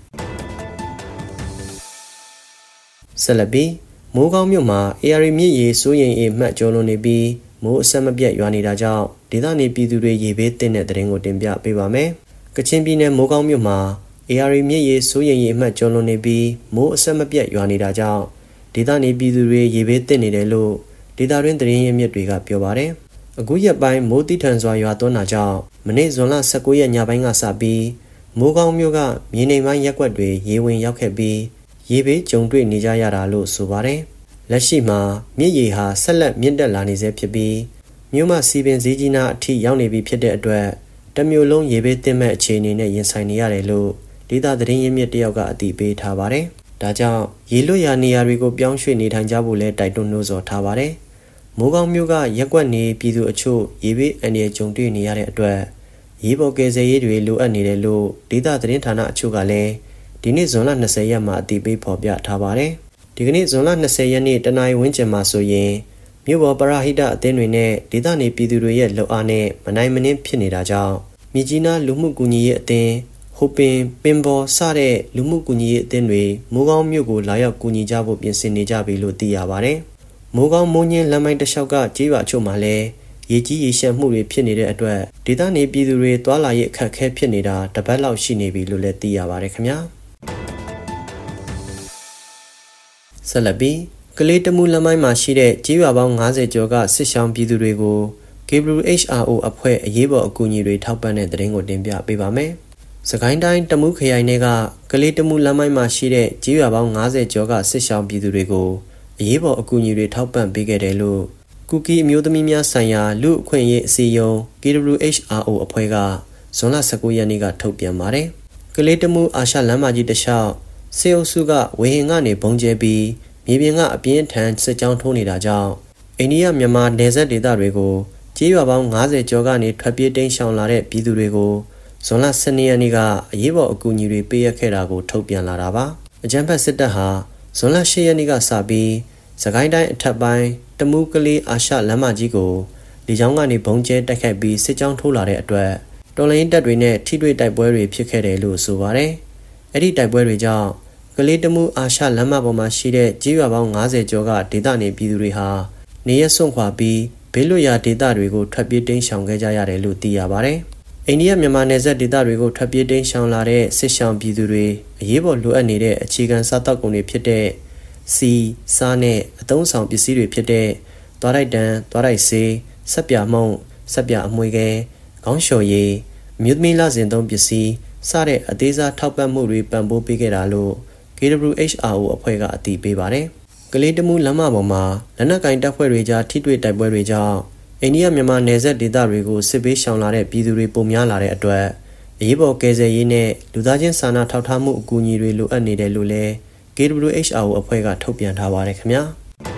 ဆက်လက်ပြီးမိုးကောင်းမြို့မှာ AR မြစ်ရေစိုးရိမ်အေမှတ်ကျော်လွန်နေပြီးမိုးအဆက်မပြတ်ရွာနေတာကြောင့်ဒေသနေပြည်သူတွေရေဘေးသင့်တဲ့သတင်းကိုတင်ပြပေးပါမယ်။ကချင်ပြည်နယ်မိုးကောင်းမြို့မှာ AR မြစ်ရေစိုးရိမ်အေမှတ်ကျော်လွန်နေပြီးမိုးအဆက်မပြတ်ရွာနေတာကြောင့်ဒေသနေပြည်သူတွေရေဘေးသင့်နေတယ်လို့ဒေသတွင်းသတင်းရင်းမြစ်တွေကပြောပါတယ်။အခုရက်ပိုင်းမိုးတိထန်စွာရွာသွန်းတာကြောင့်မနေ့ဇွန်လ19ရက်ညပိုင်းကစပြီးမိုးကောင်းမြို့ကမြေနိမ့်ပိုင်းရပ်ကွက်တွေရေဝင်ရောက်ခဲ့ပြီးရေဘေးကြုံတွေ့နေကြရတာလို့ဆိုပါတယ်။လက်ရှိမှာမြစ်ရေဟာဆက်လက်မြင့်တက်လာနေဆဲဖြစ်ပြီးမြို့မစီပင်ဈေးကြီးနားအထိရောက်နေပြီဖြစ်တဲ့အတွက်တမျိုးလုံးရေဘေးသင့်မဲ့အခြေအနေနဲ့ရင်ဆိုင်နေရတယ်လို့ဒေသသတင်းရင်းမြစ်တယောက်ကအတည်ပြုထားပါတယ်။ဒါကြောင့်ရေလွတ်ရာနေရာတွေကိုပြောင်းရွှေ့နေထိုင်ကြဖို့လည်းတိုက်တွန်းနှိုးဆော်ထားပါတယ်။မိုးကောင်းမြို့ကရက်ကွက်နေပြည်သူအချို့ရေဘေးအန္တရာယ်ကြုံတွေ့နေရတဲ့အတွက်ရေပေါ်ကယ်ဆယ်ရေးတွေလိုအပ်နေတယ်လို့ဒေသသတင်းဌာနအချို့ကလည်းဒီနေ့ဇွန်လ20ရက်မှာအတည်ပြုဖော်ပြထားပါတယ်။ဒီကနေ့ဇွန်လ20ရက်နေ့တနင်္လာဝန်းကျင်မှာဆိုရင်မြို့ပေါ်ပရဟိတအသင်းတွေနဲ့ဒေသနေပြည်သူတွေရဲ့လှုပ်အားနဲ့မနိုင်မနှင်းဖြစ်နေတာကြောင့်မြကြီးနားလူမှုကူညီရေးအသင်းဟိုပင်ပေါ်စတဲ့လူမှုကူညီရေးအသင်းတွေမိုးကောင်းမြို့ကိုလာရောက်ကူညီကြဖို့ပြင်ဆင်နေကြပြီလို့သိရပါတယ်။မိုးကောင်းမိုးညင်းလမ်းမိုင်းတစ်လျှောက်ကကြေးရွာအချို့မှာလည်းရေကြီးရေရှမ်းမှုတွေဖြစ်နေတဲ့အတွက်ဒေသနေပြည်သူတွေတွာလာရေးအခက်အခဲဖြစ်နေတာတပတ်လောက်ရှိနေပြီလို့လည်းသိရပါတယ်ခင်ဗျာဆက်လက်ပြီးကလေးတမူလမိုင်းမှာရှိတဲ့ကြေးရွာပေါင်း90ကျော်ကစစ်ရှောင်းပြည်သူတွေကို KWHRO အဖွဲ့အရေးပေါ်အကူအညီတွေထောက်ပံ့တဲ့သတင်းကိုတင်ပြပေးပါမယ်။စကိုင်းတိုင်းတမူခရိုင်နယ်ကကလေးတမူလမိုင်းမှာရှိတဲ့ကြေးရွာပေါင်း90ကျော်ကစစ်ရှောင်းပြည်သူတွေကိုအရေးပေါ်အကူအညီတွေထောက်ပံ့ပေးခဲ့တယ်လို့ကူကီအမျိုးသမီးများဆိုင်ရာလူ့အခွင့်အရေးအစည်းအရုံး KWHRO အဖွဲ့ကဇွန်လ19ရက်နေ့ကထုတ်ပြန်ပါတယ်။ကလေးတမူအာရှလမ်းမကြီးတစ်လျှောက်စေအုပ်စုကဝေဟင်ကနေဘုံကျဲပြီးမြေပြင်ကအပြင်းထန်စစ်ကြောင်းထိုးနေတာကြောင့်အိန္ဒိယမြန်မာနယ်စပ်ဒေသတွေကိုကြေးရွာပေါင်း90ကျော်ကနေထွက်ပြေးတိမ်းရှောင်လာတဲ့ပြည်သူတွေကိုဇွန်လ12ရက်နေ့ကအရေးပေါ်အကူအညီတွေပေးအပ်ခဲ့တာကိုထုတ်ပြန်လာတာပါ။အကြမ်းဖက်စစ်တပ်ဟာဇွန်လ10ရက်နေ့ကစပြီးစကိုင်းတိုင်းအထက်ပိုင်းတမူးကလေးအာရှလမ်းမကြီးကိုလေကြောင်းကနေဘုံကျဲတိုက်ခိုက်ပြီးစစ်ကြောင်းထိုးလာတဲ့အတွက်တော်လှန်ရေးတပ်တွေနဲ့ထိတွေ့တိုက်ပွဲတွေဖြစ်ခဲ့တယ်လို့ဆိုပါတယ်။အဲ့ဒီတိုက်ပွဲတွေကြောင့်ကလေးတမူးအာရှလမ်းမပေါ်မှာရှိတဲ့ကြေးရွာပေါင်း90ကျော်ကဒေသနေပြည်သူတွေဟာနေရစွန့်ခွာပြီးဘေးလွတ်ရာဒေသတွေကိုထွက်ပြေးတိမ်းရှောင်ခဲ့ကြရတယ်လို့သိရပါတယ်။အိန္ဒိယမြန်မာနယ်စပ်ဒေသတွေကိုထွက်ပြေးတိမ်းရှောင်လာတဲ့စစ်ရှောင်ပြည်သူတွေအရေးပေါ်လိုအပ်နေတဲ့အခြေခံစားသောက်ကုန်တွေဖြစ်တဲ့စီစားနဲ့အသုံးဆောင်ပစ္စည်းတွေဖြစ်တဲ့သွားတိုက်တံသွားတိုက်ဆေးဆက်ပြမှုန့်ဆက်ပြအမွှေးခဲခေါင်းလျှော်ရည်အမျိုးသမီးလစဉ်သုံးပစ္စည်းစတဲ့အသေးစားထောက်ပံ့မှုတွေပံ့ပိုးပေးခဲ့တာလို့ KWHRO အဖွဲ့ကအတည်ပြုပါတယ်။ကလေးတမူးလမ်းမပေါ်မှာလက်နက်ကင်တပ်ဖွဲ့တွေကြားထိတွေ့တိုက်ပွဲတွေကြောင့်အိန္ဒိယမြန်မာနယ်စပ်ဒေသတွေကိုစစ်ပေးရှောင်လာတဲ့ပြည်သူတွေပုံများလာတဲ့အတွက်အရေးပေါ်ကယ်ဆယ်ရေးနဲ့လူသားချင်းစာနာထောက်ထားမှုအကူအညီတွေလိုအပ်နေတယ်လို့လည်း KWHRO အဖွဲ့ကထုတ်ပြန်ထားပါတယ်ခင်ဗျာ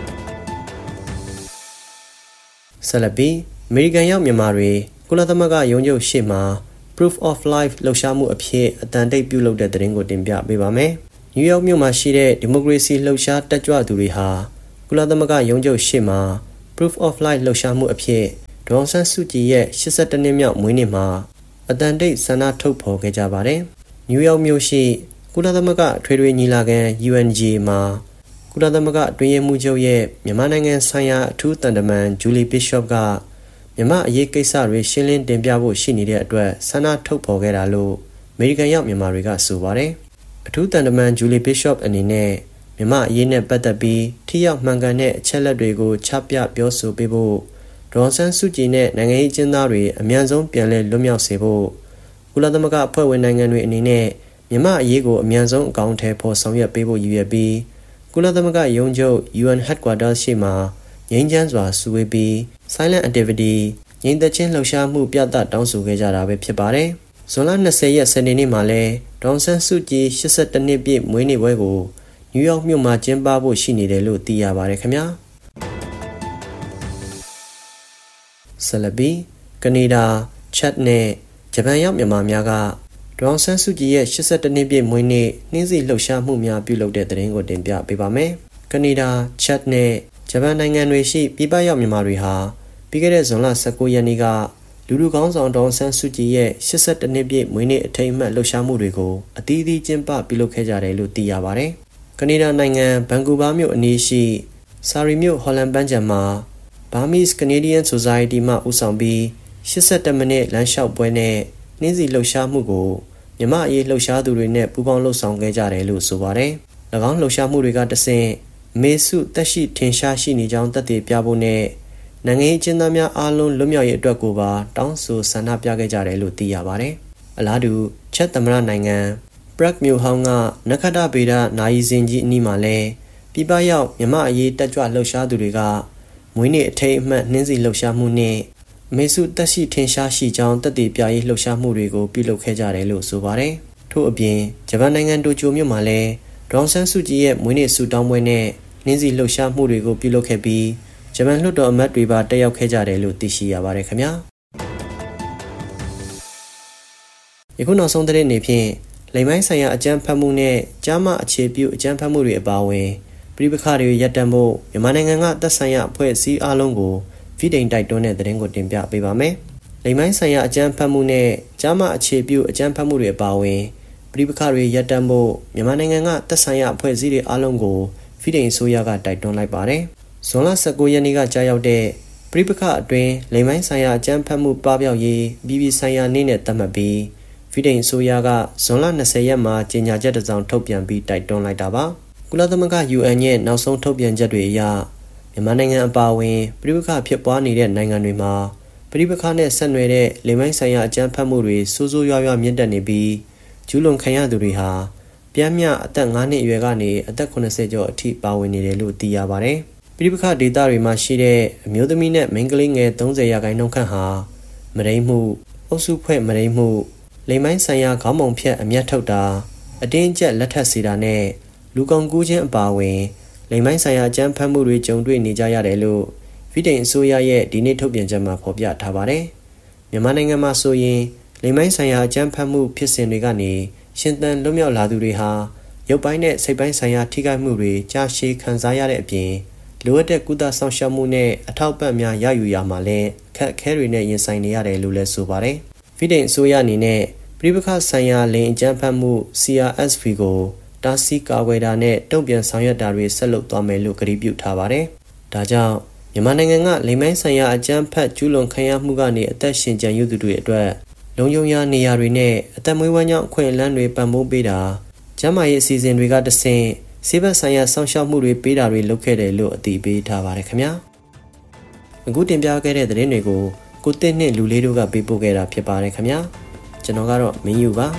ဆက်လက်ပြီးအမေရိကန်ရောက်မြန်မာတွေကုလသမဂ္ဂရုံးချုပ်ရှေ့မှာ Proof of Life လှုပ်ရှားမှုအဖြစ်အတန်တိတ်ပြုလုပ်တဲ့သတင်းကိုတင်ပြပေးပါမယ်နယူးယောက်မြို့မှာရှိတဲ့ဒီမိုကရေစီလှုပ်ရှားတက်ကြွသူတွေဟာကုလသမဂ္ဂရုံးချုပ်ရှေ့မှာ Proof of Life လှုပ်ရှားမှုအဖြစ်ဒေါ်အောင်ဆန်းစုကြည်ရဲ့82နှစ်မြောက်မွေးနေ့မှာအတန်တိတ်ဆန္ဒထုတ်ဖော်ခဲ့ကြပါတယ်။နယူးယောက်မြို့ရှိကုလသမဂ္ဂထွေထွေညီလာခံ UNG မှာကုလသမဂ္ဂအတွင်းရေးမှူးချုပ်ရဲ့မြန်မာနိုင်ငံဆိုင်ရာအထူးတန်တမန်ဂျူလီဘစ်ရှော့ကမြန်မာအရေးကိစ္စတွေရှင်းလင်းတင်ပြဖို့ရှိနေတဲ့အတွက်ဆန္ဒထုတ်ဖော်ခဲ့တာလို့အမေရိကန်ရောက်မြန်မာတွေကဆိုပါတယ်။အထူးတန်တမန်ဂျူလီဘစ်ရှော့အနေနဲ့မြန်မာအရေးနဲ့ပတ်သက်ပြီးထိရောက်မှန်ကန်တဲ့အချက်အလက်တွေကိုချပြပြောဆိုပေးဖို့ဒေါ်အောင်ဆန်းစုကြည်နဲ့နိုင်ငံရေးအကျဉ်းသားတွေအမြန်ဆုံးပြန်လည်လွတ်မြောက်စေဖို့ကုလသမဂ္ဂအဖွဲ့ဝင်နိုင်ငံတွေအနေနဲ့မြန်မာအရေးကိုအမြန်ဆုံးအကောင့်ထဲပေါ်ဆောင်ရွက်ပေးဖို့ရည်ရွယ်ပြီးကုလသမဂ္ဂရုံးချုပ် UN Headquarters ရှိမှာငြိမ်းချမ်းစွာစုဝေးပြီး Silent Activity ငြိမ်သက်ခြင်းလှုပ်ရှားမှုပြသတောင်းဆိုခဲ့ကြတာပဲဖြစ်ပါတယ်။ဇွန်လ20ရက်စနေနေ့မှာလဲဒေါ်အောင်ဆန်းစုကြည်82နှစ်ပြည့်မွေးနေ့ပွဲကိုနယူးယောက်မြို့မှာကျင်းပဖို့ရှိနေတယ်လို့သိရပါတယ်ခင်ဗျာဆလဘီကနေဒါချက်နဲ့ဂျပန်ရောက်မြန်မာများကဒေါ်အောင်ဆန်းစုကြည်ရဲ့82နှစ်ပြည့်မွေးနေ့နှင်းစီလှုပ်ရှားမှုများပြုလုပ်တဲ့သတင်းကိုတင်ပြပေးပါမယ်ကနေဒါချက်နဲ့ဂျပန်နိုင်ငံတွေရှိပြည်ပရောက်မြန်မာတွေဟာပြီးခဲ့တဲ့ဇွန်လ19ရက်နေ့ကလူလူကောင်းဆောင်ဒေါ်အောင်ဆန်းစုကြည်ရဲ့82နှစ်ပြည့်မွေးနေ့အထိမ်းအမှတ်လှုပ်ရှားမှုတွေကိုအသီးသီးကျင်းပပြုလုပ်ခဲ့ကြတယ်လို့သိရပါတယ်ကနေဒါနိုင်ငံဗန်ကူးဗားမြို့အနီးရှိဆာရီမြို့ဟော်လန်ပန်းခြံမှာ Burmese Canadian Society မှဦးဆောင်ပြီး82မိနစ်လမ်းလျှောက်ပွဲနဲ့နှင်းစီလှုပ်ရှားမှုကိုမြမအရေးလှုပ်ရှားသူတွေနဲ့ပူးပေါင်းလှုပ်ဆောင်ခဲ့ကြတယ်လို့ဆိုပါတယ်။၎င်းလှုပ်ရှားမှုတွေကတဆင့်မေစုတက်ရှိထင်ရှားရှိနေကြောင်းသက်သေပြဖို့နဲ့နိုင်ငံရေးအကျဉ်းသားများအားလုံးလွတ်မြောက်ရေးအတွက်ကိုပါတောင်းဆိုဆန္ဒပြခဲ့ကြတယ်လို့သိရပါတယ်။အလားတူချက်သမရနိုင်ငံပရက်မြို့ဟောင်းကနခတဗေဒနာယီစင်ကြီးအနီးမှာလဲပြည်ပရောက်မြမအရေးတက်ကြွလှုပ်ရှားသူတွေကမွေးနေ့အထိမ်းအမှတ်နှင်းစီလှုပ်ရှားမှုနဲ့မေစုတက်ရှိထင်ရှားရှိကြောင်းတက်တည်ပြရေးလှုပ်ရှားမှုတွေကိုပြုလုပ်ခဲ့ကြတယ်လို့ဆိုပါတယ်။ထို့အပြင်ဂျပန်နိုင်ငံတိုကျိုမြို့မှာလည်းဒေါ်ဆန်းစုကြည်ရဲ့မွေးနေ့ဆုတောင်းပွဲနဲ့နှင်းစီလှုပ်ရှားမှုတွေကိုပြုလုပ်ခဲ့ပြီးဂျပန်လွှတ်တော်အမတ်တွေပါတက်ရောက်ခဲ့ကြတယ်လို့သိရှိရပါတယ်ခင်ဗျာ။ယခုနောက်ဆုံးသတင်းအနေဖြင့်လိမ်မိုင်းဆိုင်ရာအကြမ်းဖက်မှုနဲ့ကြားမအခြေပြုအကြမ်းဖက်မှုတွေအပါအဝင်ပြည်ပခါတွေရပ်တန့်ဖို့မြန်မာနိုင်ငံကသက်ဆိုင်ရာအဖွဲ့အစည်းအလုံးကိုဗီဒီယိုတိုက်တွန်းတဲ့သတင်းကိုတင်ပြပေးပါမယ်။လိမ်မိုင်းဆိုင်ရာအကြမ်းဖက်မှုနဲ့ကြားမအခြေပြုအကြမ်းဖက်မှုတွေအပါအဝင်ပြည်ပခါတွေရပ်တန့်ဖို့မြန်မာနိုင်ငံကသက်ဆိုင်ရာအဖွဲ့အစည်းတွေအလုံးကိုဗီဒီယိုဆိုရကတိုက်တွန်းလိုက်ပါတယ်။ဇွန်လ19ရက်နေ့ကကြာရောက်တဲ့ပရိပခအတွင်းလိမ်မိုင်းဆိုင်ရာအကြမ်းဖက်မှုပပျောက်ရေးပြည်ပဆိုင်ရာနေ့နဲ့သတ်မှတ်ပြီးဗြိတိန်အစိုးရကဇွန်လ20ရက်မှာကြေညာချက်တစ်စောင်ထုတ်ပြန်ပြီးတိုက်တွန်းလိုက်တာပါကုလသမဂ္ဂ UN ရဲ့နောက်ဆုံးထုတ်ပြန်ချက်တွေအရမြန်မာနိုင်ငံအပါအဝင်ပဋိပက္ခဖြစ်ပွားနေတဲ့နိုင်ငံတွေမှာပဋိပက္ခနဲ့ဆက်နွယ်တဲ့လိမ်မိုင်းဆိုင်ရာအကြမ်းဖက်မှုတွေဆိုးဆိုးရွားရွားမြင့်တက်နေပြီးကျူးလွန်ခံရသူတွေဟာပြင်းပြအသက်9နှစ်အရွယ်ကနေအသက်80ကျော်အထိပါဝင်နေတယ်လို့သိရပါတယ်ပဋိပက္ခဒေသတွေမှာရှိတဲ့အမျိုးသမီးနဲ့မိန်းကလေးငယ်30ရာခိုင်နှုန်းခန့်ဟာမရိမှုအုပ်စုဖွဲ့မရိမှုလိမ်မိုင်းဆိုင်ရာခေါင်းပုံဖြတ်အမျက်ထုတ်တာအတင်းအကျပ်လက်ထပ်စေတာနဲ့လူကုန်ကူးခြင်းအပါအဝင်လိမ်မိုင်းဆိုင်ရာအကြမ်းဖက်မှုတွေကြုံတွေ့နေကြရတယ်လို့ဗြိတိန်အစိုးရရဲ့ဒီနေ့ထုတ်ပြန်ချက်မှာဖော်ပြထားပါတယ်မြန်မာနိုင်ငံမှာဆိုရင်လိမ်မိုင်းဆိုင်ရာအကြမ်းဖက်မှုဖြစ်စဉ်တွေကနေရှင်သန်လွတ်မြောက်လာသူတွေဟာရုပ်ပိုင်းနဲ့စိတ်ပိုင်းဆိုင်ရာထိခိုက်မှုတွေကြာရှည်ခံစားရတဲ့အပြင်လိုအပ်တဲ့ကုသဆောင်ရှောက်မှုနဲ့အထောက်အပံ့များရယူရမှာလည်းအခက်အခဲတွေနဲ့ရင်ဆိုင်နေရတယ်လို့လည်းဆိုပါတယ်ဗြိတိန်အစိုးရအနေနဲ့ပဋိပက္ခဆိုင်ရာလိမ်အကြမ်းဖက်မှု CRSV ကိုတားဆီးကာကွယ်တာနဲ့တုံ့ပြန်ဆောင်ရွက်တာတွေဆက်လုပ်သွားမယ်လို့ကြေညာပြုထားပါတယ်။ဒါကြောင့်မြန်မာနိုင်ငံကလိမ်မိုင်းဆိုင်ရာအကြမ်းဖက်ကျူးလွန်ခံရမှုကနေအသက်ရှင်ကျန်ရသူတွေအတွက်လုံခြုံရာနေရာတွေနဲ့အသက်မွေးဝမ်းကြောင်းအခွင့်အလမ်းတွေပံ့ပိုးပေးတာကျန်းမာရေးအစီအစဉ်တွေကတဆင့်ဆေးဘက်ဆိုင်ရာဆောင်ရှောက်မှုတွေပေးတာတွေလုပ်ခဲ့တယ်လို့အသိပေးထားပါတယ်ခင်ဗျာ။အခုတင်ပြခဲ့တဲ့သတင်းတွေကိုကိုတစ်နှင့်လူလေးတို့ကပေးပို့ခဲ့တာဖြစ်ပါတယ်ခင်ဗျာ။ကျွန်တော်ကတော့မင်းယူပါ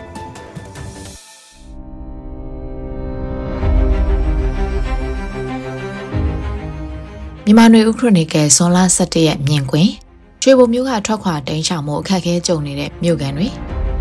မြန်မာနွေဦးခရိုနီကယ်ဇွန်လ17ရက်မြင်ကွင်းရွှေဘုံမျိုးကထွက်ခွာတိမ်းရှောင်မှုအခက်အခဲကြုံနေတဲ့မြို့ကန်တွေ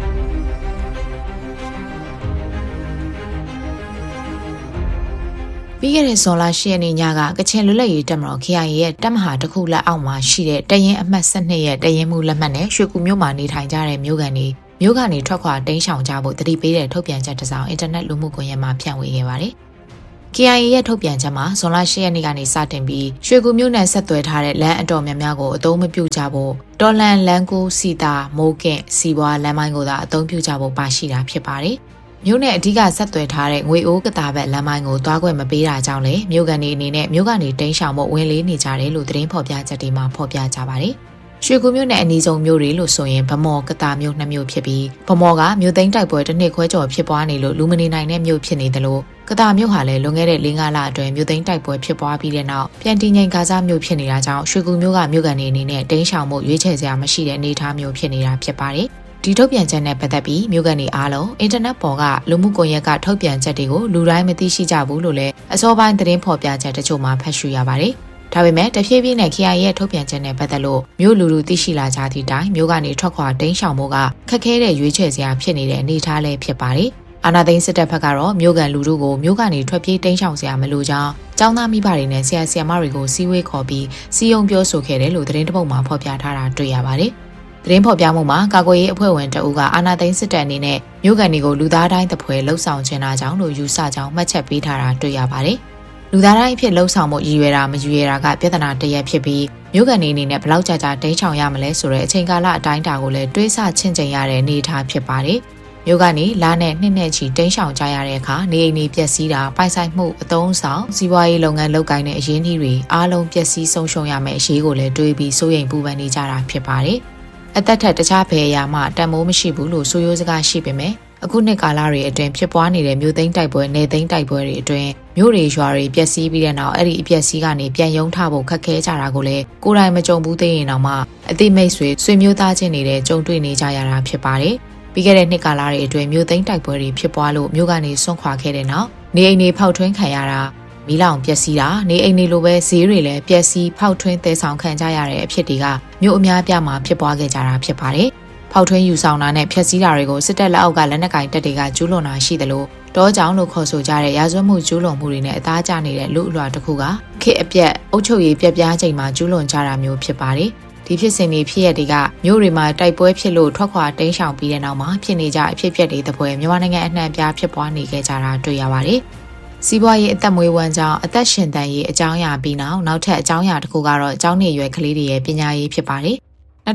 ပြီးခဲ့တဲ့ဇွန်လ10ရက်နေ့ညကကချင်လွတ်လပ်ရေးတပ်မတော် KIA ရဲ့တပ်မဟာတစ်ခုလက်အောက်မှာရှိတဲ့တရင်အမှတ်12ရဲ့တရင်မှုလက်မှတ်နဲ့ရွှေကူမြို့မှာနေထိုင်ကြတဲ့မြို့ကန်တွေမြို့ကနေထွက်ခွာတိမ်းရှောင်ကြဖို့တတိပေးတဲ့ထုတ်ပြန်ချက်တစ်စောင်အင်တာနက်လူမှုကွန်ရက်မှာဖြန့်ဝေခဲ့ပါတယ်KIA ရဲ့ထုတ်ပြန်ချက်မှာဇွန်လ10ရက်နေ့ကနေစတင်ပြီးရွှေကူမြို့နယ်ဆက်သွယ်ထားတဲ့လမ်းအတော်များများကိုအသုံးမပြုကြဖို့တော်လန်လန်းကူစီတာမိုးကင့်စီပွားလမ်းမိုင်းကိုသာအသုံးပြုကြဖို့ပါရှိတာဖြစ်ပါတယ်။မြို့နယ်အဓိကဆက်သွယ်ထားတဲ့ငွေအိုးကတာဘက်လမ်းမိုင်းကိုသွားခွင့်မပေးတာကြောင့်လေမြို့ကန်တွေအနေနဲ့မြို့ကနေတိမ်းရှောင်ဖို့ဝင်လေးနေကြတယ်လို့သတင်းဖော်ပြချက်တွေမှာဖော်ပြကြပါတယ်။ရွှေကူမြို့နယ်အနီးဆုံးမြို့တွေလို့ဆိုရင်ဗမော်ကတာမြို့2မြို့ဖြစ်ပြီးဗမော်ကမြို့သိမ်းတိုက်ပွဲတစ်နှစ်ခွဲကျော်ဖြစ်ပွားနေလို့လူမနေနိုင်တဲ့မြို့ဖြစ်နေတယ်လို့ကတာမြို့ဟာလည်းလွန်ခဲ့တဲ့4-5လအတွင်းမြို့သိမ်းတိုက်ပွဲဖြစ်ပွားပြီးတဲ့နောက်ပြန်တည်ငြိမ်ဂါဇမြို့ဖြစ်နေတာကြောင့်ရွှေကူမြို့ကမြို့ကန်တွေအနေနဲ့တိမ်းရှောင်မှုရွေးချယ်စရာမရှိတဲ့အနေအထားမျိုးဖြစ်နေတာဖြစ်ပါတယ်။ဒီထုတ်ပြန်ချက်နဲ့ပတ်သက်ပြီးမြို့ကန်တွေအားလုံးအင်တာနက်ပေါ်ကလူမှုကွန်ရက်ကထုတ်ပြန်ချက်တွေကိုလူတိုင်းမသိရှိကြဘူးလို့လည်းအစောပိုင်းသတင်းဖော်ပြချက်တချို့မှာဖတ်ရှုရပါတယ်။ဒါပေမဲ့တဖြည်းဖြည်းနဲ့ KIA ရဲ့ထုတ်ပြန်ချက်နဲ့ပတ်သက်လို့မြို့လူသိရှိလာကြသည့်တိုင်မြို့ကနေထွက်ခွာတိမ်းရှောင်မှုကခက်ခဲတဲ့ရွေးချယ်စရာဖြစ်နေတဲ့အနေအထားလည်းဖြစ်ပါတယ်။အာဏာသိမ်းစစ်တပ်ဘက်ကတော့မြို့ကန်လူထုကိုမြို့ကနေထွက်ပြေးတိမ်းရှောင်စရာမလိုကြောင်းကျောင်းသားမိဘတွေနဲ့ဆရာဆရာမတွေကိုစီးဝေးခေါ်ပြီးစီယုံပြောဆိုခဲ့တယ်လို့သတင်းတစ်ပုဒ်မှာဖော်ပြထားတာတွေ့ရပါတယ်။သတင်းဖော်ပြမှုမှာကာကွယ်ရေးအဖွဲ့ဝင်တအုပ်ကအာဏာသိမ်းစစ်တပ်အနေနဲ့မြို့ကန်တွေကိုလူသားတိုင်းတပွဲလှုပ်ဆောင်ခြင်းတာကြောင့်လို့ယူဆကြောင်းမှတ်ချက်ပေးထားတာတွေ့ရပါတယ်။လူသားတိုင်းအဖြစ်လှုပ်ဆောင်မှုရည်ရွယ်တာမရည်ရွယ်တာကပြဿနာတစ်ရပ်ဖြစ်ပြီးမြို့ကန်တွေအနေနဲ့ဘယ်လောက်ကြာတိမ်းရှောင်ရမလဲဆိုတဲ့အချိန်ကာလအတိုင်းအတာကိုလည်းတွေးဆချင့်ချိန်ရတဲ့အနေအထားဖြစ်ပါတယ်။မြို့ကနေလာနဲ့နှစ်နဲ့ချီတိမ်းရှောင်ကြရတဲ့အခါနေအိမ်တွေပျက်စီးတာပိုင်ဆိုင်မှုအသုံးဆောင်စီးပွားရေးလုပ်ငန်းလုပ်ကိုင်တဲ့အရင်းအနှီးတွေအားလုံးပျက်စီးဆုံးရှုံးရမယ့်အရေးကိုလည်းတွေးပြီးစိုးရိမ်ပူပန်နေကြတာဖြစ်ပါတယ်။အသက်ထက်တခြားဘယ်အရာမှတန်မိုးမရှိဘူးလို့ဆိုရိုးစကားရှိပေမဲ့အခုနှစ်ကာလတွေအတွင်းဖြစ်ပွားနေတဲ့မြို့သိမ်းတိုက်ပွဲ၊နယ်သိမ်းတိုက်ပွဲတွေအတွင်းမြို့တွေရွာတွေပျက်စီးပြီးတဲ့နောက်အဲ့ဒီအပျက်စီးကနေပြန်ရုံထဖို့ခက်ခဲကြတာကိုလည်းကိုယ်တိုင်မကြုံဘူးသေးရင်တော့မှအသိမိတ်ဆွေမျိုးသားချင်းတွေကြုံတွေ့နေကြရတာဖြစ်ပါတယ်။ပြီးခဲ့တဲ့နှစ်ကာလတွေအတွင်းမြို့သိမ်းတိုက်ပွဲတွေဖြစ်ပွားလို့မြို့ကနေဆွန့်ခွာခဲ့တဲ့နောက်နေအိမ်တွေဖောက်ထွင်းခံရတာမီးလောင်ပျက်စီးတာနေအိမ်တွေလိုပဲဈေးတွေလည်းပျက်စီးဖောက်ထွင်းသယ်ဆောင်ခံကြရတဲ့အဖြစ်တွေကမြို့အများပြားမှာဖြစ်ပွားခဲ့ကြတာဖြစ်ပါတယ်။ဖောက်ထွင်းယူဆောင်တာနဲ့ဖျက်ဆီးတာတွေကိုစစ်တပ်လက်အောက်ကလက်နက်ကင်တပ်တွေကကျူးလွန်တာရှိတယ်လို့တောကြောင်လို့ခေါ်ဆိုကြတဲ့ရာဇဝတ်မှုကျူးလွန်မှုတွေနဲ့အသားကျနေတဲ့လူအလွှာတစ်ခုကခေတ်အပြက်အုပ်ချုပ်ရေးပြက်ပြားချိန်မှာကျူးလွန်ကြတာမျိုးဖြစ်ပါတယ်။ဒီဖြစ်စဉ်တွေဖြစ်ရတွေကမြို့တွေမှာတိုက်ပွဲဖြစ်လို့ထွက်ခွာတိမ်းရှောင်ပြီးတဲ့နောက်မှာဖြစ်နေကြအဖြစ်အပျက်တွေတပွဲမြန်မာနိုင်ငံအနှံ့အပြားဖြစ်ပွားနေခဲ့ကြတာတွေ့ရပါတယ်။စီးပွားရေးအသက်မွေးဝမ်းကြောင်းအသက်ရှင်သန်ရေးအကြောင်းအရာပြီးနောက်ထပ်အကြောင်းအရာတစ်ခုကတော့အကြောင်းနေရွယ်ကလေးတွေရဲ့ပညာရေးဖြစ်ပါတယ်။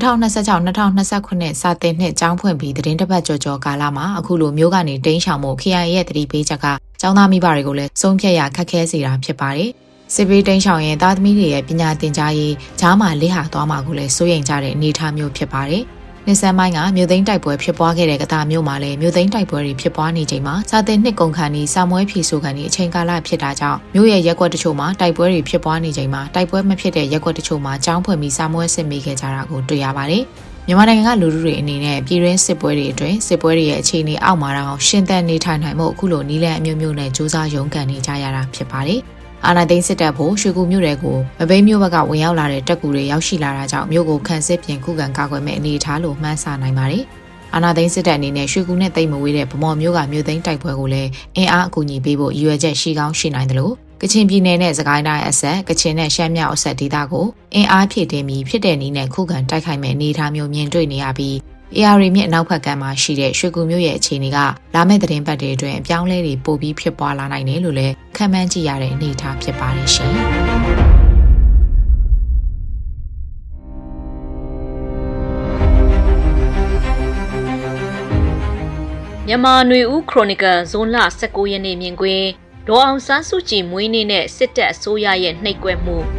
2026-2029စာသင်နှစ်ကျောင်းဖွင့်ပြီးသတင်းတစ်ပတ်ကျော်ကာလမှာအခုလိုမျိုးကနေတိမ်းရှောင်မှု KIA ရဲ့တတိပေးချက်ကကျောင်းသားမိဘတွေကိုလည်းဆုံးဖြတ်ရခက်ခဲစေတာဖြစ်ပါတယ်။စစ်ဘေးတိမ်းရှောင်ရင်သားသမီးတွေရဲ့ပညာသင်ကြားရေးဂျားမှာလေးဟာသွားမှာကိုလည်းစိုးရိမ်ကြတဲ့အနေအထားမျိုးဖြစ်ပါတယ်။နှစ်ဆန်းပိုင်းကမြို့သိမ်းတိုက်ပွဲဖြစ်ပွားခဲ့တဲ့ကတာမြို့မှာလည်းမြို့သိမ်းတိုက်ပွဲတွေဖြစ်ပွားနေချိန်မှာစာသင်နှစ်ကုန်ခန်းဤစာမွေးဖြည့်ဆို့ခန်းဤအချိန်ကာလဖြစ်တာကြောင့်မြို့ရဲ့ရက်ကွက်တချို့မှာတိုက်ပွဲတွေဖြစ်ပွားနေချိန်မှာတိုက်ပွဲမဖြစ်တဲ့ရက်ကွက်တချို့မှာကျောင်းဖွင့်ပြီးစာမွေးစစ်မိခဲ့ကြတာကိုတွေ့ရပါတယ်။မြန်မာနိုင်ငံကလူထုတွေအနေနဲ့ပြည်တွင်းစစ်ပွဲတွေအတွင်းစစ်ပွဲတွေရဲ့အခြေအနေအောက်မှာတော့ရှင်းသန်နေထိုင်နိုင်မှုအခုလိုနီးလန်းအမျိုးမျိုးနဲ့စူးစမ်းရုန်းကန်နေကြရတာဖြစ်ပါတယ်။အာဏာသိမ်းစစ်တပ်ဖို့ရွှေကူမြို့တွေကိုမဘိမ်းမြို့ဘက်ကဝင်ရောက်လာတဲ့တပ်ကူတွေရောက်ရှိလာတာကြောင့်မြို့ကိုခန့်စစ်ပြင်ခုခံကာကွယ်မဲ့အနေအထားလို့မှန်းဆနိုင်ပါတယ်။အာဏာသိမ်းစစ်တပ်အနေနဲ့ရွှေကူနဲ့တိတ်မဝေးတဲ့ဗမော်မြို့ကမြို့သိမ်းတိုက်ပွဲကိုလည်းအင်အားအကူအညီပေးဖို့ရည်ရွယ်ချက်ရှိကောင်းရှိနိုင်တယ်လို့ကချင်ပြည်နယ်နဲ့စကိုင်းတိုင်းအဆက်ကချင်နဲ့ရှမ်းမြောက်အဆက်ဒေသကိုအင်အားဖြည့်တင်းပြီးဖြစ်တဲ့နည်းနဲ့ခုခံတိုက်ခိုက်မဲ့အနေအထားမျိုးမြင်တွေ့နေရပြီးAR မြစ်အနောက်ဘက်ကမ်းမှာရှိတဲ့ရွှေကူမြို့ရဲ့အခြေအနေကလာမယ့်သတင်းပတ်တွေအတွင်းအပြောင်းလဲတွေပိုပြီးဖြစ်ပွားလာနိုင်တယ်လို့လည်းခန့်မှန်းကြည့်ရတဲ့အနေအထားဖြစ်ပါတယ်ရှင်။မြန်မာຫນွေဦးခရိုနီကယ်ဇွန်လ19ရက်နေ့မြင်ကွင်းဒေါ်အောင်ဆန်းစုကြည်မွေးနေ့နဲ့စစ်တပ်အစိုးရရဲ့နှိပ်ကွက်မှု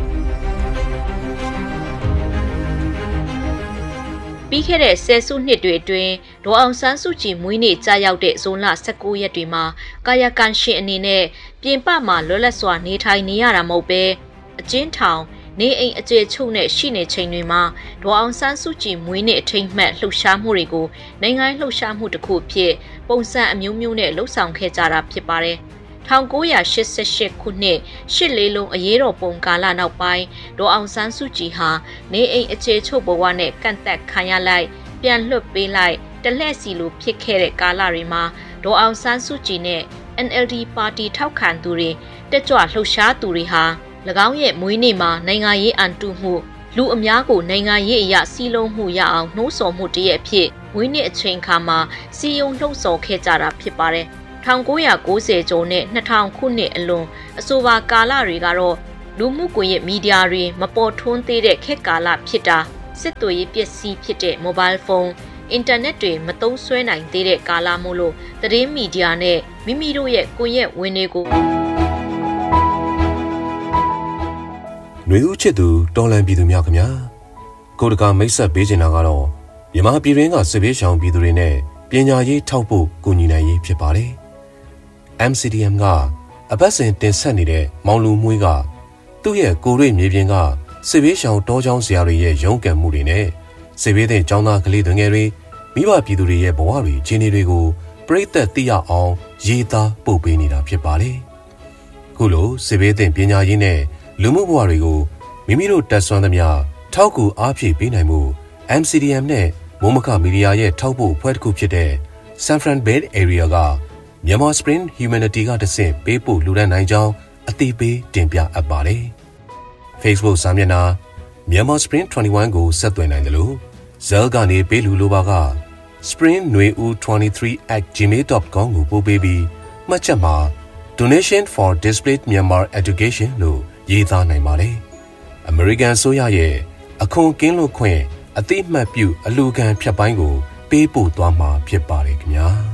ပြီးခဲ့တဲ့ဆယ်စုနှစ်တွေအတွင်းဒေါ်အောင်ဆန်းစုကြည်မွေးနေ့ကြာရောက်တဲ့ဇွန်လ19ရက်တွေမှာကာယကံရှင်အနေနဲ့ပြင်ပမှာလွတ်လပ်စွာနေထိုင်နေရတာမဟုတ်ပဲအကျဉ်းထောင်နေအိမ်အခြေချုပ်နဲ့ရှိနေချိန်တွေမှာဒေါ်အောင်ဆန်းစုကြည်မွေးနေ့အထိမ်းအမှတ်လှုပ်ရှားမှုတွေကိုနိုင်ငံလှုပ်ရှားမှုတစ်ခုဖြစ်ပုံစံအမျိုးမျိုးနဲ့လှုပ်ဆောင်ခဲ့ကြတာဖြစ်ပါတယ်။1988ခုနှစ်ရှစ်လေးလုံးအရေးတော်ပုံကာလနောက်ပိုင်းဒေါ်အောင်ဆန်းစုကြည်ဟာနေအိမ်အခြေချုပ်ဘဝနဲ့ကန့်သက်ခံရလိုက်ပြန်လွှတ်ပေးလိုက်တလှည့်စီလိုဖြစ်ခဲ့တဲ့ကာလတွေမှာဒေါ်အောင်ဆန်းစုကြည်နဲ့ NLD ပါတီထောက်ခံသူတွေတက်ကြွလှုပ်ရှားသူတွေဟာ၎င်းရဲ့မွေးနေ့မှာနိုင်ငံရေးအန်တုမှုလူအများကိုနိုင်ငံရေးအရာစီးလုံးမှုရအောင်နှိုးဆော်မှုတည်းအဖြစ်မွေးနေ့အချိန်ခါမှာစီယုံလှုပ်ဆော်ခဲ့ကြတာဖြစ်ပါတယ်1990ကျော်နဲ့2000ခုနှစ်အလွန်အဆိုပါကာလတွေကတော့လူမှုကွန်ရက်မီဒီယာတွေမပေါ်ထွန်းသေးတဲ့ခေတ်ကာလဖြစ်တာစစ်သွေးရေးပစ္စည်းဖြစ်တဲ့ mobile phone အင်တာနက်တွေမသုံးစွဲနိုင်သေးတဲ့ကာလမို့လို့သတင်းမီဒီယာနဲ့မိမိတို့ရဲ့ကွန်ရက်ဝင်တွေကိုຫນွေဦးချစ်သူတော်လန်ပြည်သူများခင်ဗျာကိုတကာမိတ်ဆက်ပေးချင်တာကတော့မြန်မာပြည်တွင်းကစစ်ဘေးရှောင်ပြည်သူတွေနဲ့ပညာရေးထောက်ဖို့ကူညီနိုင်ရေးဖြစ်ပါတယ်MCDM ကအပတ်စဉ်တင်ဆက်နေတဲ့မောင်လူမွေးကသူ့ရဲ့ကိုရိမြေပြင်ကစစ်ဘေးရှောင်တောချောင်းဆရာတွေရဲ့ရုန်းကန်မှုတွေနဲ့စစ်ဘေးသင့်ကျောင်းသားကလေးငယ်တွေမိဘပြည်သူတွေရဲ့ဘဝတွေခြေနေတွေကိုပြိသက်သိရအောင်ရေးသားပို့ပေးနေတာဖြစ်ပါလေ။ခုလိုစစ်ဘေးသင့်ပညာရေးနဲ့လူမှုဘဝတွေကိုမိမိတို့တက်ဆွမ်းသမျှထောက်ကူအားဖြည့်ပေးနိုင်မှု MCDM နဲ့မိုးမခမီဒီယာရဲ့ထောက်ပို့ဖွဲ့တစ်ခုဖြစ်တဲ့ San Fran Bay Area ကMyanmar Spring Humanity ကတဆင့်ပေးပို့လူဒန်းနိုင်ကြောင်းအသိပေးတင်ပြအပ်ပါတယ်။ Facebook စာမျက်နှာ Myanmar Spring 21ကိုဆက်သွယ်နိုင်တယ်လို့Zell ကနေပေးလူလိုပါက springneu23@gmail.com ကိုပို့ပေးပြီးမှတ်ချက်မှာ Donation for Displaced Myanmar Education လို့ရေးသားနိုင်ပါတယ်။ American ဆိုရရဲ့အခွန်ကင်းလွတ်ခွင့်အသိမှတ်ပြုအလူခံဖြတ်ပိုင်းကိုပေးပို့သွားမှာဖြစ်ပါတယ်ခင်ဗျာ။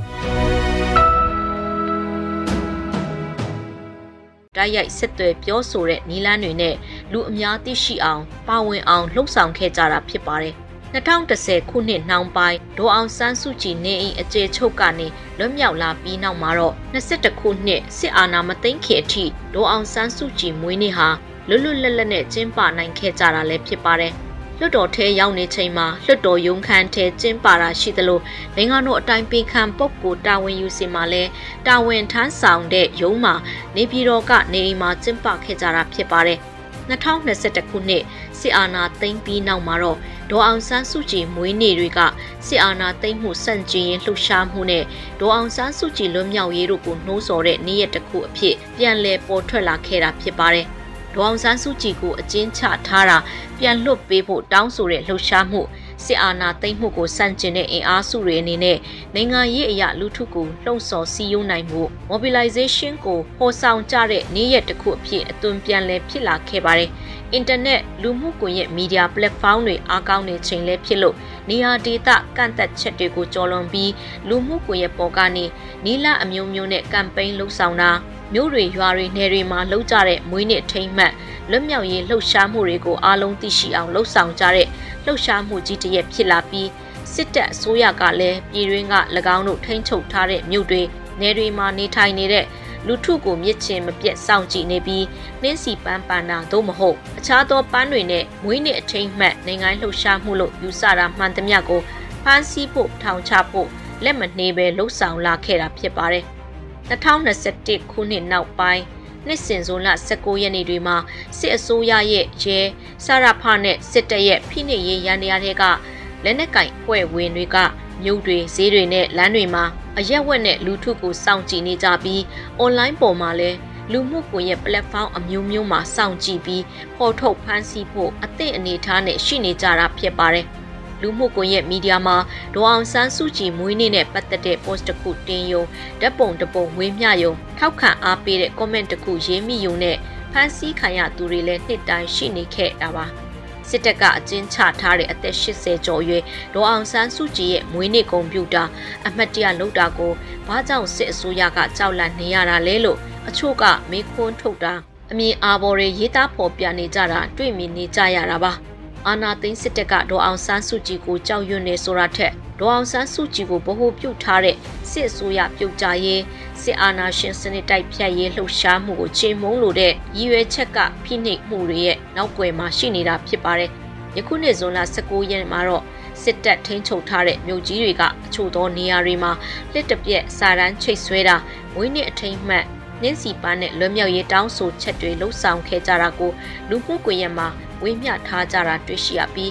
တိုက်ရိုက်ဆက်သွယ်ပြောဆိုတဲ့နီလန်းတွေနဲ့လူအများသိရှိအောင်ပါဝင်အောင်လှုံ့ဆော်ခဲ့ကြတာဖြစ်ပါတယ်။2010ခုနှစ်နှောင်းပိုင်းဒေါ်အောင်ဆန်းစုကြည်နေအိမ်အခြေချုပ်ကနေလွတ်မြောက်လာပြီးနောက်မှာတော့22ခုနှစ်စစ်အာဏာမသိမ်းခင်အထိဒေါ်အောင်ဆန်းစုကြည်မွေးနေ့ဟာလွတ်လွတ်လပ်လပ်နဲ့ကျင်းပနိုင်ခဲ့ကြတာလည်းဖြစ်ပါတယ်။လွှတ်တော်ထဲရောက်နေချိန်မှာလွှတ်တော်ရုံးခန်းထဲကျင်းပတာရှိသလိုနိုင်ငံတော်အတိုင်ပင်ခံပုဂ္ဂိုလ်တာဝန်ယူစီမှာလဲတာဝန်ထမ်းဆောင်တဲ့ရုံးမှာနေပြည်တော်ကနေအိမ်မှာကျင်းပခဲ့ကြတာဖြစ်ပါတယ်။2021ခုနှစ်စစ်အာဏာသိမ်းပြီးနောက်မှာတော့ဒေါ်အောင်ဆန်းစုကြည်မွေးနေ့တွေကစစ်အာဏာသိမ်းမှုစန့်ကျင်ရေးလှုပ်ရှားမှုနဲ့ဒေါ်အောင်ဆန်းစုကြည်လွတ်မြောက်ရေးတို့ကိုနှိုးဆော်တဲ့နေ့ရက်တစ်ခုအဖြစ်ပြန်လည်ပေါ်ထွက်လာခဲ့တာဖြစ်ပါတယ်။ဒေါ်အောင်ဆန်းစုကြည်ကိုအကျဉ်းချထားတာပြန်လွတ်ပေးဖို့တောင်းဆိုတဲ့လှုပ်ရှားမှုစစ်အာဏာသိမ်းမှုကိုစန့်ကျင်တဲ့အင်အားစုတွေအနေနဲ့နိုင်ငံရေးအရာလူထုကိုလှုံ့ဆော်စည်းရုံးနိုင်မှု mobilization ကိုပေါ်ဆောင်ကြတဲ့နေ့ရက်တစ်ခုအဖြစ်အသွင်ပြန်လည်ဖြစ်လာခဲ့ပါတယ်။အင်တာနက်လူမှုကွန်ရက်မီဒီယာ platform တွေအားကောင်းနေချိန်လဲဖြစ်လို့နေရာဒေသကန့်သက်ချက်တွေကိုကျော်လွန်ပြီးလူမှုကွန်ရက်ပေါ်ကနေနီလာအမျိုးမျိုးနဲ့ကမ်ပိန်းလှုပ်ဆောင်တာမျိုးတွေရွာတွေနယ်တွေမှာလှုပ်ကြတဲ့မွေးနေ့ထိမ်းမှတ်လွတ်မြောက်ရေးလှုပ်ရှားမှုတွေကိုအားလုံးသိရှိအောင်လှုပ်ဆောင်ကြတဲ့လှုပ်ရှားမှုကြီးတစ်ရပ်ဖြစ်လာပြီးစစ်တပ်အစိုးရကလည်းပြည်တွင်းက၎င်းတို့ထိန်းချုပ်ထားတဲ့မြို့တွေနယ်တွေမှာနေထိုင်နေတဲ့လူထုကိုမြစ်ချင်းမပြတ်စောင့်ကြည့်နေပြီးနှင်းစီပန်းပန်တာသို့မဟုတ်အခြားသောပန်းတွေနဲ့မွေးနေ့အထိမ်းမှတ်နိုင်ငံလှုပ်ရှားမှုလို့ယူဆတာမှန်သမျှကိုဖမ်းဆီးဖို့ထောင်ချဖို့လက်မနှေးပဲလှုပ်ဆောင်လာခဲ့တာဖြစ်ပါတယ်2021ခုနှစ်နောက်ပိုင်းနှစ်စဉ်ဇွန်လ19ရက်နေ့တွေမှာစစ်အစိုးရရဲ့ရဲစရဖနဲ့စစ်တပ်ရဲ့ဖိနှိပ်ရေးရန်တရားတွေကလက်နက်ကင်ဖွဲ့ဝင်တွေကမြို့တွေဈေးတွေနဲ့လမ်းတွေမှာအရက်ဝက်နဲ့လူထုကိုစောင့်ကြည့်နေကြပြီးအွန်လိုင်းပေါ်မှာလည်းလူမှုကွန်ရက် platform အမျိုးမျိုးမှာစောင့်ကြည့်ပြီးပေါ်ထုတ်ဖမ်းဆီးဖို့အသင့်အနေထားနဲ့ရှိနေကြတာဖြစ်ပါတယ်လူမှုကွန်ရက်မီဒီယာမှာဒေါ်အောင်ဆန်းစုကြည်မွေးနေ့နဲ့ပတ်သက်တဲ့ post တစ်ခုတင်ယုံဓာတ်ပုံတစ်ပုံဝေမျှယုံထောက်ခံအားပေးတဲ့ comment တစ်ခုရေးမိယုံနဲ့ဖမ်းဆီးခံရသူတွေလည်းနှစ်တိုင်းရှိနေခဲ့တာပါစစ်တပ်ကအကျဉ်းချထားတဲ့အသက်80ကျော်အရွယ်ဒေါ်အောင်ဆန်းစုကြည်ရဲ့မွေးနေ့ကွန်ပျူတာအမှတ်တရလုပ်တာကိုဘာကြောင့်စစ်အစိုးရကကြောက်လန့်နေရတာလဲလို့အချို့ကမေးခွန်းထုတ်တာအမြင်အာဘော်တွေရေးသားဖော်ပြနေကြတာတွေ့မြင်နေကြရတာပါအာနာသိန်းစစ်တပ်ကဒေါ်အောင်ဆန်းစုကြည်ကိုကြောက်ရွံ့နေဆိုတာထက်ဒေါ်အောင်ဆန်းစုကြည်ကိုဗဟိုပြုထားတဲ့စစ်အစိုးရပြုတ်ကြရေးစစ်အာဏာရှင်စနစ်တိုက်ဖြတ်ရေးလှုပ်ရှားမှုကိုချိန်မုံလို့တဲ့ရည်ရွယ်ချက်ကဖိနှိပ်မှုတွေရဲ့နောက်ွယ်မှာရှိနေတာဖြစ်ပါတယ်။ယခုနှစ်ဇွန်လ19ရက်မှာတော့စစ်တပ်ထိန်းချုပ်ထားတဲ့မြို့ကြီးတွေကအချို့သောနေရာတွေမှာလက်တပြက်စာတန်းချိတ်ဆွဲတာမွေးနေ့အထိမ်းမှတ်နှင်းစီပန်းနဲ့လွတ်မြောက်ရေးတောင်းဆိုချက်တွေလှုပ်ဆောင်ခဲ့ကြတာကိုလူမှုကွန်ရက်မှာဝေမျှထားကြတာတွေ့ရှိရပြီး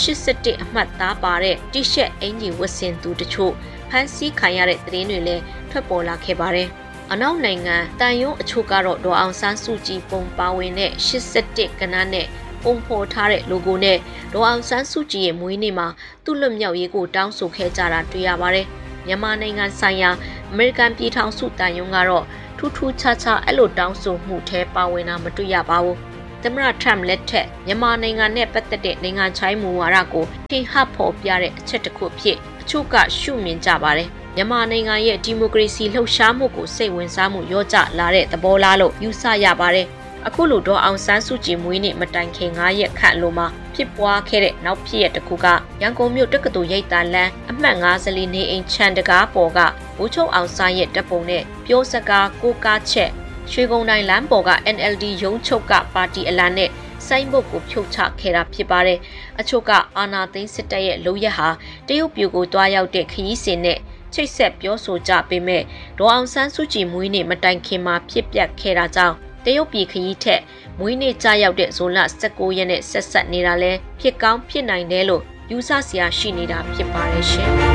81အမှတ်သားပါတဲ့တီရှက်အင်ဂျီဝတ်ဆင်သူတချို့ဖမ်းဆီးခံရတဲ့သတင်းတွေလည်းထွက်ပေါ်လာခဲ့ပါတယ်။အနောက်နိုင်ငံတန်ယုံအချို့ကတော့ဒေါ်အောင်ဆန်းစုကြည်ပုံပါဝင်တဲ့81ကဏ္ဍနဲ့ပုံဖော်ထားတဲ့ logo နဲ့ဒေါ်အောင်ဆန်းစုကြည်ရဲ့မွေးနေ့မှာသူ့လွတ်မြောက်ရေးကိုတောင်းဆိုခဲ့ကြတာတွေ့ရပါတယ်။မြန်မာနိုင်ငံဆိုင်ရာအမေရိကန်ပြည်ထောင်စုတန်ယုံကတော့ထူးထူးခြားခြားအဲ့လိုတောင်းဆိုမှုထဲပါဝင်တာမတွေ့ရပါဘူး။သမ္မတထရမ့်လက်ထက်မြန်မာနိုင်ငံနဲ့ပတ်သက်တဲ့နိုင်ငံခြားမူဝါဒကိုထင်ဟပ်ဖော်ပြတဲ့အချက်တစ်ခုဖြစ်အချို့ကရှုမြင်ကြပါတယ်။မြန်မာနိုင်ငံရဲ့ဒီမိုကရေစီလှုပ်ရှားမှုကိုစိတ်ဝင်စားမှုရော့ကျလာတဲ့သဘောလားလို့ယူဆရပါတယ်။အခုလိုဒေါ်အောင်ဆန်းစုကြည်မွေးနေ့မတိုင်ခင်9ရက်ခန့်လိုမှာဖြစ်ပွားခဲ့တဲ့နောက်ဖြစ်ရတစ်ခုကရန်ကုန်မြို့တက္ကသိုလ်ရိပ်သာလမ်းအမှတ်54နေအိမ်ခြံတကားပေါ်ကဘိုးချုပ်အောင်ဆိုင်ရဲ့တပ်ပုံနဲ့ပြောစကားကိုကားချက်ရွှေကုန်းတိုင်းလမ်းပေါ်က NLD ရုံးချုပ်ကပါတီအလံနဲ့စိုင်းဘုတ်ကိုဖြုတ်ချခဲ့တာဖြစ်ပါတယ်။အချို့ကအာဏာသိမ်းစစ်တပ်ရဲ့လုပ်ရက်ဟာတရုတ်ပြည်ကိုတွားရောက်တဲ့ခရီးစဉ်နဲ့ချိတ်ဆက်ပြောဆိုကြပေမဲ့ဒေါ်အောင်ဆန်းစုကြည်မွေးနေ့မတိုင်ခင်မှာဖြစ်ပျက်ခဲ့တာကြောင့်တရုတ်ပြည်ခရီးထက်မွေးနေ့ကြာရောက်တဲ့ဇွန်လ19ရက်နဲ့ဆက်ဆက်နေတာလဲဖြစ်ကောင်းဖြစ်နိုင်တယ်လို့ယူဆစရာရှိနေတာဖြစ်ပါတယ်ရှင်။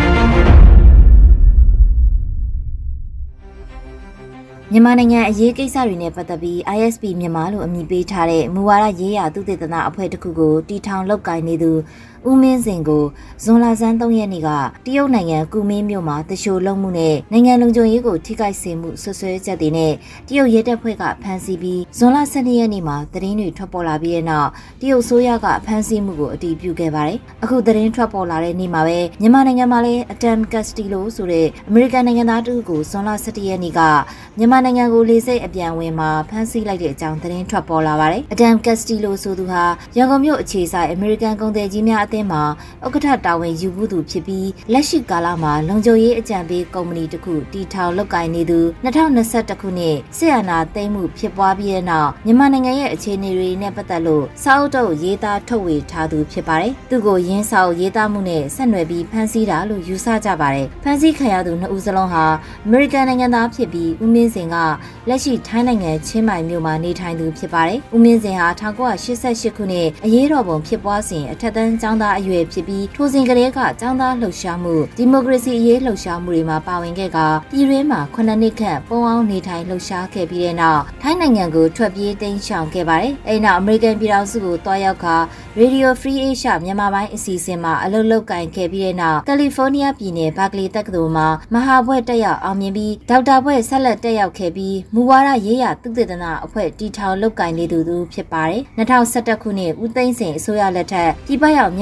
မြန်မာနိုင်ငံအရေးကိစ္စတွေနဲ့ပတ်သက်ပြီး ISP မြန်မာလို့အမည်ပေးထားတဲ့မူဝါဒရေးရာသုတေသနအဖွဲ့တစ်ခုကိုတီထောင်လုပ်ကိုင်နေသူဦးမင်းစင်ကိုဇွန်လဆန်း3ရက်နေ့ကတရုတ်နိုင်ငံကူမင်းမြို့မှာတရှိုလုံးမှုနဲ့နိုင်ငံလုံခြုံရေးကိုထိခိုက်စေမှုဆွဆွဲချက်တွေနဲ့တရုတ်ရဲတပ်ဖွဲ့ကဖမ်းဆီးပြီးဇွန်လ12ရက်နေ့မှာသတင်းတွေထွက်ပေါ်လာပြီးတဲ့နောက်တရုတ်ဆိုရကဖမ်းဆီးမှုကိုအတည်ပြုခဲ့ပါတယ်။အခုသတင်းထွက်ပေါ်လာတဲ့နေ့မှာပဲမြန်မာနိုင်ငံမှာလည်းအတမ်ကက်စတီလိုဆိုတဲ့အမေရိကန်နိုင်ငံသားတူကိုဇွန်လ17ရက်နေ့ကမြန်မာနိုင်ငံကိုလေဆိပ်အပြန်ဝင်မှာဖမ်းဆီးလိုက်တဲ့အကြောင်းသတင်းထွက်ပေါ်လာပါတယ်။အတမ်ကက်စတီလိုဆိုသူဟာရန်ကုန်မြို့အခြေစိုက်အမေရိကန်ကုန်သည်ကြီးများအသင်းမှာဥက္ကဋ္ဌတာဝန်ယူမှုသူဖြစ်ပြီးလက်ရှိကာလမှာလုံခြုံရေးအကြံပေးကုမ္ပဏီတစ်ခုတီထောင်လုပ်ကိုင်နေသူ2021ခုနှစ်စစ်အာဏာသိမ်းမှုဖြစ်ပွားပြီးတဲ့နောက်မြန်မာနိုင်ငံရဲ့အခြေအနေတွေနဲ့ပတ်သက်လို့စာအုပ်တုပ်ရေးသားထုတ်ဝေထားသူဖြစ်ပါတယ်။သူ့ကိုရင်းစာအုပ်ရေးသားမှုနဲ့ဆက်နွယ်ပြီးဖမ်းဆီးတာလို့ယူဆကြပါတယ်။ဖမ်းဆီးခံရသူ2ဦးစလုံးဟာအမေရိကန်နိုင်ငံသားဖြစ်ပြီးဦးမင်းစင်ကလက်ရှိထိုင်းနိုင်ငံချင်းမိုင်မြို့မှာနေထိုင်သူဖြစ်ပါတယ်။ဦးမင်းစင်ဟာ1988ခုနှစ်အရေးတော်ပုံဖြစ်ပွားစဉ်အထက်တန်းကျောင်းသားအရွယ်ဖြစ်ပြီးထိုစဉ်ကလေးကကျောင်းသားလှုပ်ရှားမှုဒီမိုကရေစီအရေးလှုပ်ရှားမှုတွေမှာပါဝင်ခဲ့ကပြည်တွင်းမှာ9နှစ်ခန့်ပုံအောင်နေထိုင်လှုပ်ရှားခဲ့ပြီးတဲ့နောက်ထိုင်းနိုင်ငံကိုထွက်ပြေးတိမ်းရှောင်ခဲ့ပါတယ်။အဲဒီနောက်အမေရိကန်ပြည်ထောင်စုကိုတွားရောက်က Radio Free Asia မြန်မာပိုင်းအစီအစဉ်မှာအလုပ်လုပ်ကိုင်ခဲ့ပြီးတဲ့နောက်ကယ်လီဖိုးနီးယားပြည်နယ်ဘာကလီတက္ကသိုလ်မှာမဟာဘွဲ့တက်ရောက်အောင်မြင်ပြီးဒေါက်တာဘွဲ့ဆက်လက်တက်ရောက်ခဲ့ပြီးမူဝါဒရေးရာသုတေသနအဖွဲ့တီထောင်လုပ်ကိုင်နေသူဖြစ်ပါတယ်။2011ခုနှစ်ဦးသိန်းစိန်အစိုးရလက်ထက်ပြည်ပရောက်မြန်မာ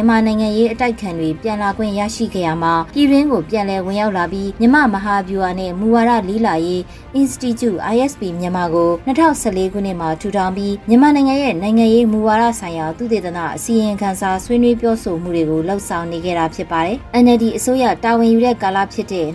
မြန်မာနိုင်ငံရေးအတိုက်ခံတွေပြန်လာခွင့်ရရှိခဲ့ရမှာပြည်တွင်းကိုပြန်လည်ဝင်ရောက်လာပြီးမြန်မာမဟာဗျူဟာနဲ့မူဝါဒလေးလာရေး Institute ISP မြန်မာကို2014ခုနှစ်မှာထူထောင်ပြီးမြန်မာနိုင်ငံရဲ့နိုင်ငံရေးမူဝါဒဆိုင်ရာသုတေသနအစီရင်ခံစာဆွေးနွေးပြောဆိုမှုတွေကိုလှုပ်ဆောင်နေခဲ့တာဖြစ်ပါတယ်။ NLD အစိုးရတာဝန်ယူတဲ့ကာလဖြစ်တဲ့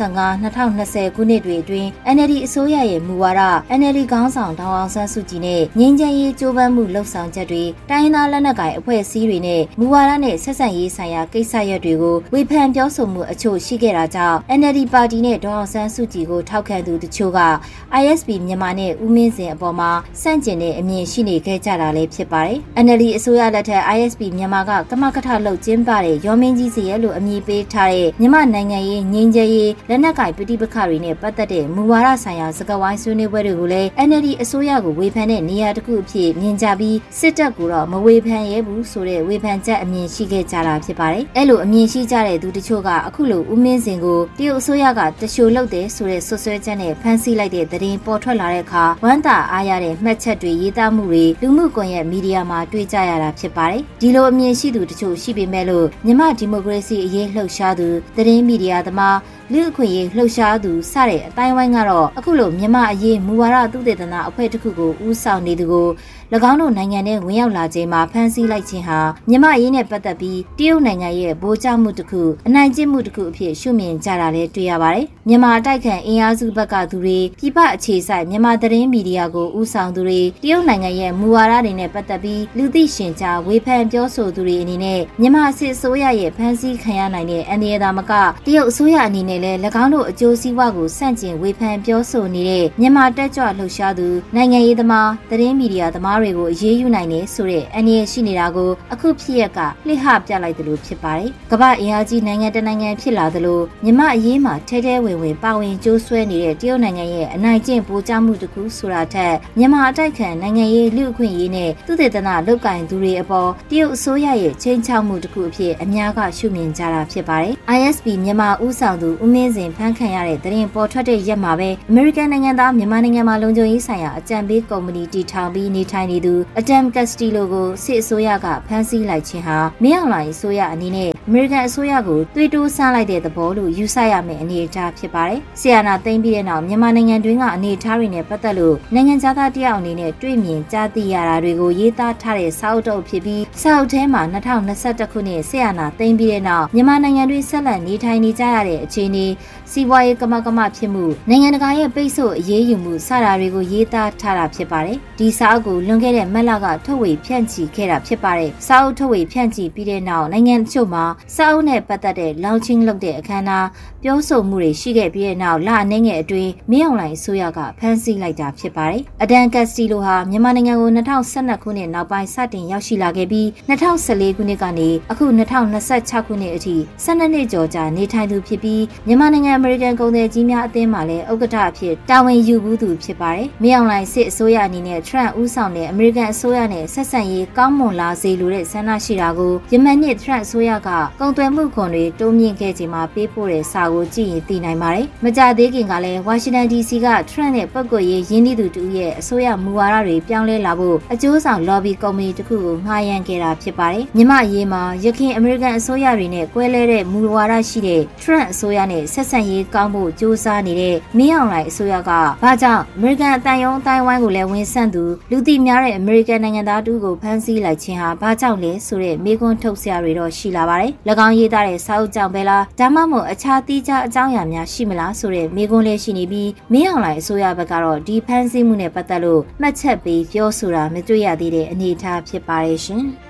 2015-2020ခုနှစ်တွေအတွင်း NLD အစိုးရရဲ့မူဝါဒ NLD ခေါင်းဆောင်ဒေါ်အောင်ဆန်းစုကြည်နဲ့ငြိမ်းချမ်းရေးကြိုးပမ်းမှုလှုပ်ဆောင်ချက်တွေတိုင်းရင်းသားလက်နက်ကိုင်အဖွဲ့အစည်းတွေနဲ့မူဝါဒနဲ့ဆက်ဆံရေးဆိုင်ရာကိစ္စရပ်တွေကိုဝေဖန်ပြောဆိုမှုအချို့ရှိခဲ့တာကြောင့် NLD ပါတီနဲ့ဒေါ်အောင်ဆန်းစုကြည်ကိုထောက်ခံသူတချို့က ISP မြန်မာနဲ့ဦးမင်းစင်အပေါ်မှာစန့်ကျင်တဲ့အမြင်ရှိနေခဲ့ကြတာလည်းဖြစ်ပါတယ်။ NLD အစိုးရလက်ထက် ISP မြန်မာကကမကထလှုပ်ကျင်းပတဲ့ရောမင်းကြီးစီရဲလို့အမည်ပေးထားတဲ့မြန်မာနိုင်ငံရေးငြိမ်းချမ်းရေးလက်နက်ကိုင်ပဋိပက္ခတွေနဲ့ပတ်သက်တဲ့မူဝါဒဆိုင်ရာစကားဝိုင်းဆွေးနွေးပွဲတွေကိုလည်း NLD အစိုးရကိုဝေဖန်တဲ့နေရာတစ်ခုအဖြစ်မြင်ကြပြီးစစ်တပ်ကိုတော့မဝေဖန်ရဲဘူးဆိုတဲ့ဝေဖန်ချက်အမြင်ရှိခဲ့ကြတာဖြစ်ပါတယ်။အဲ့လိုအမြင်ရှိကြတဲ့သူတချို့ကအခုလိုဦးမင်းစင်ကိုတရုတ်အစိုးရကတရှို့လုပ်တယ်ဆိုတဲ့ဆွဆွဲချက်နဲ့ဖမ်းဆီးလိုက်တဲ့သတင်းပေါ်ထွက်လာတဲ့အခါဝမ်းသာအားရတဲ့မှတ်ချက်တွေရေးသားမှုတွေလူမှုကွန်ရက်မီဒီယာမှာတွေ့ကြရတာဖြစ်ပါတယ်။ဒီလိုအမြင်ရှိသူတချို့ရှိပေမဲ့လို့မြန်မာဒီမိုကရေစီအရေးလှုပ်ရှားသူသတင်းမီဒီယာသမားလူအခွင့်အရေးလှုပ်ရှားသူစတဲ့အတိုင်းဝိုင်းကတော့အခုလိုမြန်မာအရေးမူဝါဒသုတေသနအဖွဲ့တစ်ခုကိုဦးဆောင်နေသူကို၎င်းတို့နိုင်ငံထဲဝင်ရောက်လာချိန်မှာဖမ်းဆီးလိုက်ခြင်းဟာမြန်မာအရေးနဲ့ပတ်သက်ပြီးတရုတ်နိုင်ငံရဲ့ဗိုလ်ကျမှုတစ်ခုအနိုင်ကျင့်မှုတစ်ခုအဖြစ်ရှုမြင်ကြတာလည်းတွေ့ရပါတယ်။မြန်မာအတိုက်ခံအင်အားစုဘက်ကသူတွေပြည်ပအခြေစိုက်မြန်မာသတင်းမီဒီယာကိုဦးဆောင်သူတွေတရုတ်နိုင်ငံရဲ့မူဝါဒတွေနဲ့ပတ်သက်ပြီးလူသိရှင်ကြားဝေဖန်ပြောဆိုသူတွေအနေနဲ့မြန်မာစစ်အစိုးရရဲ့ဖမ်းဆီးခံရနိုင်တဲ့အန္တရာယ်သာမကတရုတ်အစိုးရအနေနဲ့လည်း၎င်းတို့အကျိုးစီးပွားကိုဆန့်ကျင်ဝေဖန်ပြောဆိုနေတဲ့မြန်မာတက်ကြွလှုပ်ရှားသူနိုင်ငံရေးသမားသတင်းမီဒီယာသမားတွေကိုအရေးယူနိုင်တယ်ဆိုတဲ့အန္တရာယ်ရှိနေတာကိုအခုဖြစ်ရက်ကလှည့်ဟပြလိုက်သလိုဖြစ်ပါတယ်။ကမ္ဘာအင်အားကြီးနိုင်ငံတနိုင်ငံဖြစ်လာသလိုမြန်မာအရေးမှာထဲထဲဝင်ဝင်ပါဝင်ကြိုးဆွဲနေတဲ့တရုတ်နိုင်ငံရဲ့အနိုင်ကျင့်ပိုးကြမှုတစ်ခုဆိုတာထက်မြန်မာအတိုက်ခံနိုင်ငံရေးလူ့အခွင့်အရေးနဲ့သုတေသနလုပ်ကိုင်သူတွေအပေါ်တရုတ်အစိုးရရဲ့ချိန်ချောက်မှုတစ်ခုအဖြစ်အများကရှုမြင်ကြတာဖြစ်ပါတယ်။ ISP မြန်မာဦးဆောင်သူဦးမင်းစင်ဖမ်းခံရတဲ့သတင်းပေါ်ထွက်တဲ့ရက်မှာပဲအမေရိကန်နိုင်ငံသားမြန်မာနိုင်ငံမှာလုံခြုံရေးဆိုင်ရာအကြံပေးကုမ္ပဏီတည်ထောင်ပြီးနေထိုင်နေသူအဒမ်ကက်စတီလိုကိုစစ်အစိုးရကဖမ်းဆီးလိုက်ခြင်းဟာမင်းအောင်လှိုင်အစိုးရအနေနဲ့အမေရိကန်အစိုးရကိုသွေးတိုးဆန်းလိုက်တဲ့သဘောလို့ယူဆရမယ့်အနေအထားဖြစ်ပါတယ်။ဆီယနာသိမ်းပြီးတဲ့နောက်မြန်မာနိုင်ငံတွင်းကအနေအထားတွေနဲ့ပတ်သက်လို့နိုင်ငံသားတယောက်အနေနဲ့တွေ့မြင်ကြားသိရတာတွေကိုရေးသားထားတဲ့စာအုပ်တုပ်ဖြစ်ပြီးစာအုပ်ထဲမှာ2021ခုနှစ်ဆီယနာသိမ်းပြီးတဲ့နောက်မြန်မာနိုင်ငံတွင်းဆက်လက်နေထိုင်နေကြရတဲ့အခြေအနေစီးပွားရေးကမဖြစ်မှုနိုင်ငံတကာရဲ့ပိတ်ဆို့အရေးယူမှုစတာတွေကိုရေးသားထားတာဖြစ်ပါတယ်။ဒီစာအုပ်ကိုလွန်ခဲ့တဲ့မတ်လကထုတ်ဝေဖြန့်ချီခဲ့တာဖြစ်ပါတယ်။စာအုပ်ထုတ်ဝေဖြန့်ချီပြီးတဲ့နောက်နိုင်ငံတချို့မှာစာအုပ်နဲ့ပတ်သက်တဲ့ launching လုပ်တဲ့အခမ်းအနားပြောဆိုမှုတွေရှိခဲ့ပြီးတဲ့နောက်လအနည်းငယ်အတွင်းမင်းအောင်လှိုင်အစိုးရကဖမ်းဆီးလိုက်တာဖြစ်ပါတယ်။အဒမ်ကက်စတီလိုဟာမြန်မာနိုင်ငံကို2012ခုနှစ်နောက်ပိုင်းစတင်ရောက်ရှိလာခဲ့ပြီး2014ခုနှစ်ကနေအခု2026ခုနှစ်အထိ12နှစ်ကျော်ကြာနေထိုင်သူဖြစ်ပြီးမြန်မာနိုင်ငံအမေရိကန်ကုန်သည်ကြီးများအသင်းမှလည်းဥက္ကဋ္ဌအဖြစ်တာဝန်ယူဘူးသူဖြစ်ပါတယ်။မင်းအောင်လှိုင်စစ်အစိုးရအနေနဲ့ထရန့်ဦးဆောင်တဲ့အမေရိကန်အစိုးရနဲ့ဆက်ဆံရေးကောင်းမွန်လာစေလိုတဲ့ဆန္ဒရှိတာကိုယမန်နှစ်ထရန့်အစိုးရကကုန်သွယ်မှုခွန်တွေတိုးမြင့်ခဲ့ချိန်မှာပေးပို့တဲ့စာကိုကြည့်ရင်သိနိုင်ပါတယ်။မကြသေးခင်ကလည်းဝါရှင်တန် DC ကထရန့်နဲ့ပုဂ္ဂိုလ်ရေးရင်းနှီးသူတူရဲ့အစိုးရမူဝါဒတွေပြောင်းလဲလာဖို့အကျိုးဆောင် lobby ကုမ္ပဏီတစ်ခုကိုငှားရမ်းခဲ့တာဖြစ်ပါတယ်။မြန်မာအရေးမှာရခိုင်အမေရိကန်အစိုးရတွေနဲ့ကွဲလဲတဲ့မူဝါဒရှိတဲ့ထရန့်အစိုးရနဲ့ဆက်ဆံရေးကောင်းဖို့ကြိုးစားနေတဲ့မင်းအောင်လှိုင်အစိုးရကဘာကြောင့်အမေရိကန်အတိုင်းအဝိုင်းကိုလည်းဝန်ဆန့်သူလူသိများတဲ့အမေရိကန်နိုင်ငံသားတူကိုဖမ်းဆီးလိုက်ခြင်းဟာဘာကြောင့်လဲဆိုတဲ့မေးခွန်းထုတ်စရာတွေတော့ရှိလာပါတယ်။၎င်းရေးသားတဲ့စာအုပ်ကြောင့်ပဲလားဒါမှမဟုတ်အခြားသီးခြားအကြောင်းအရာများရှိမလားဆိုတဲ့မေးခွန်းလေးရှိနေပြီးမင်းအောင်လှိုင်အစိုးရဘက်ကတော့ဒီဖမ်းဆီးမှုနဲ့ပတ်သက်လို့မှတ်ချက်ပေးပြောဆိုတာမတွေ့ရသေးတဲ့အနေအထားဖြစ်ပါတယ်ရှင်။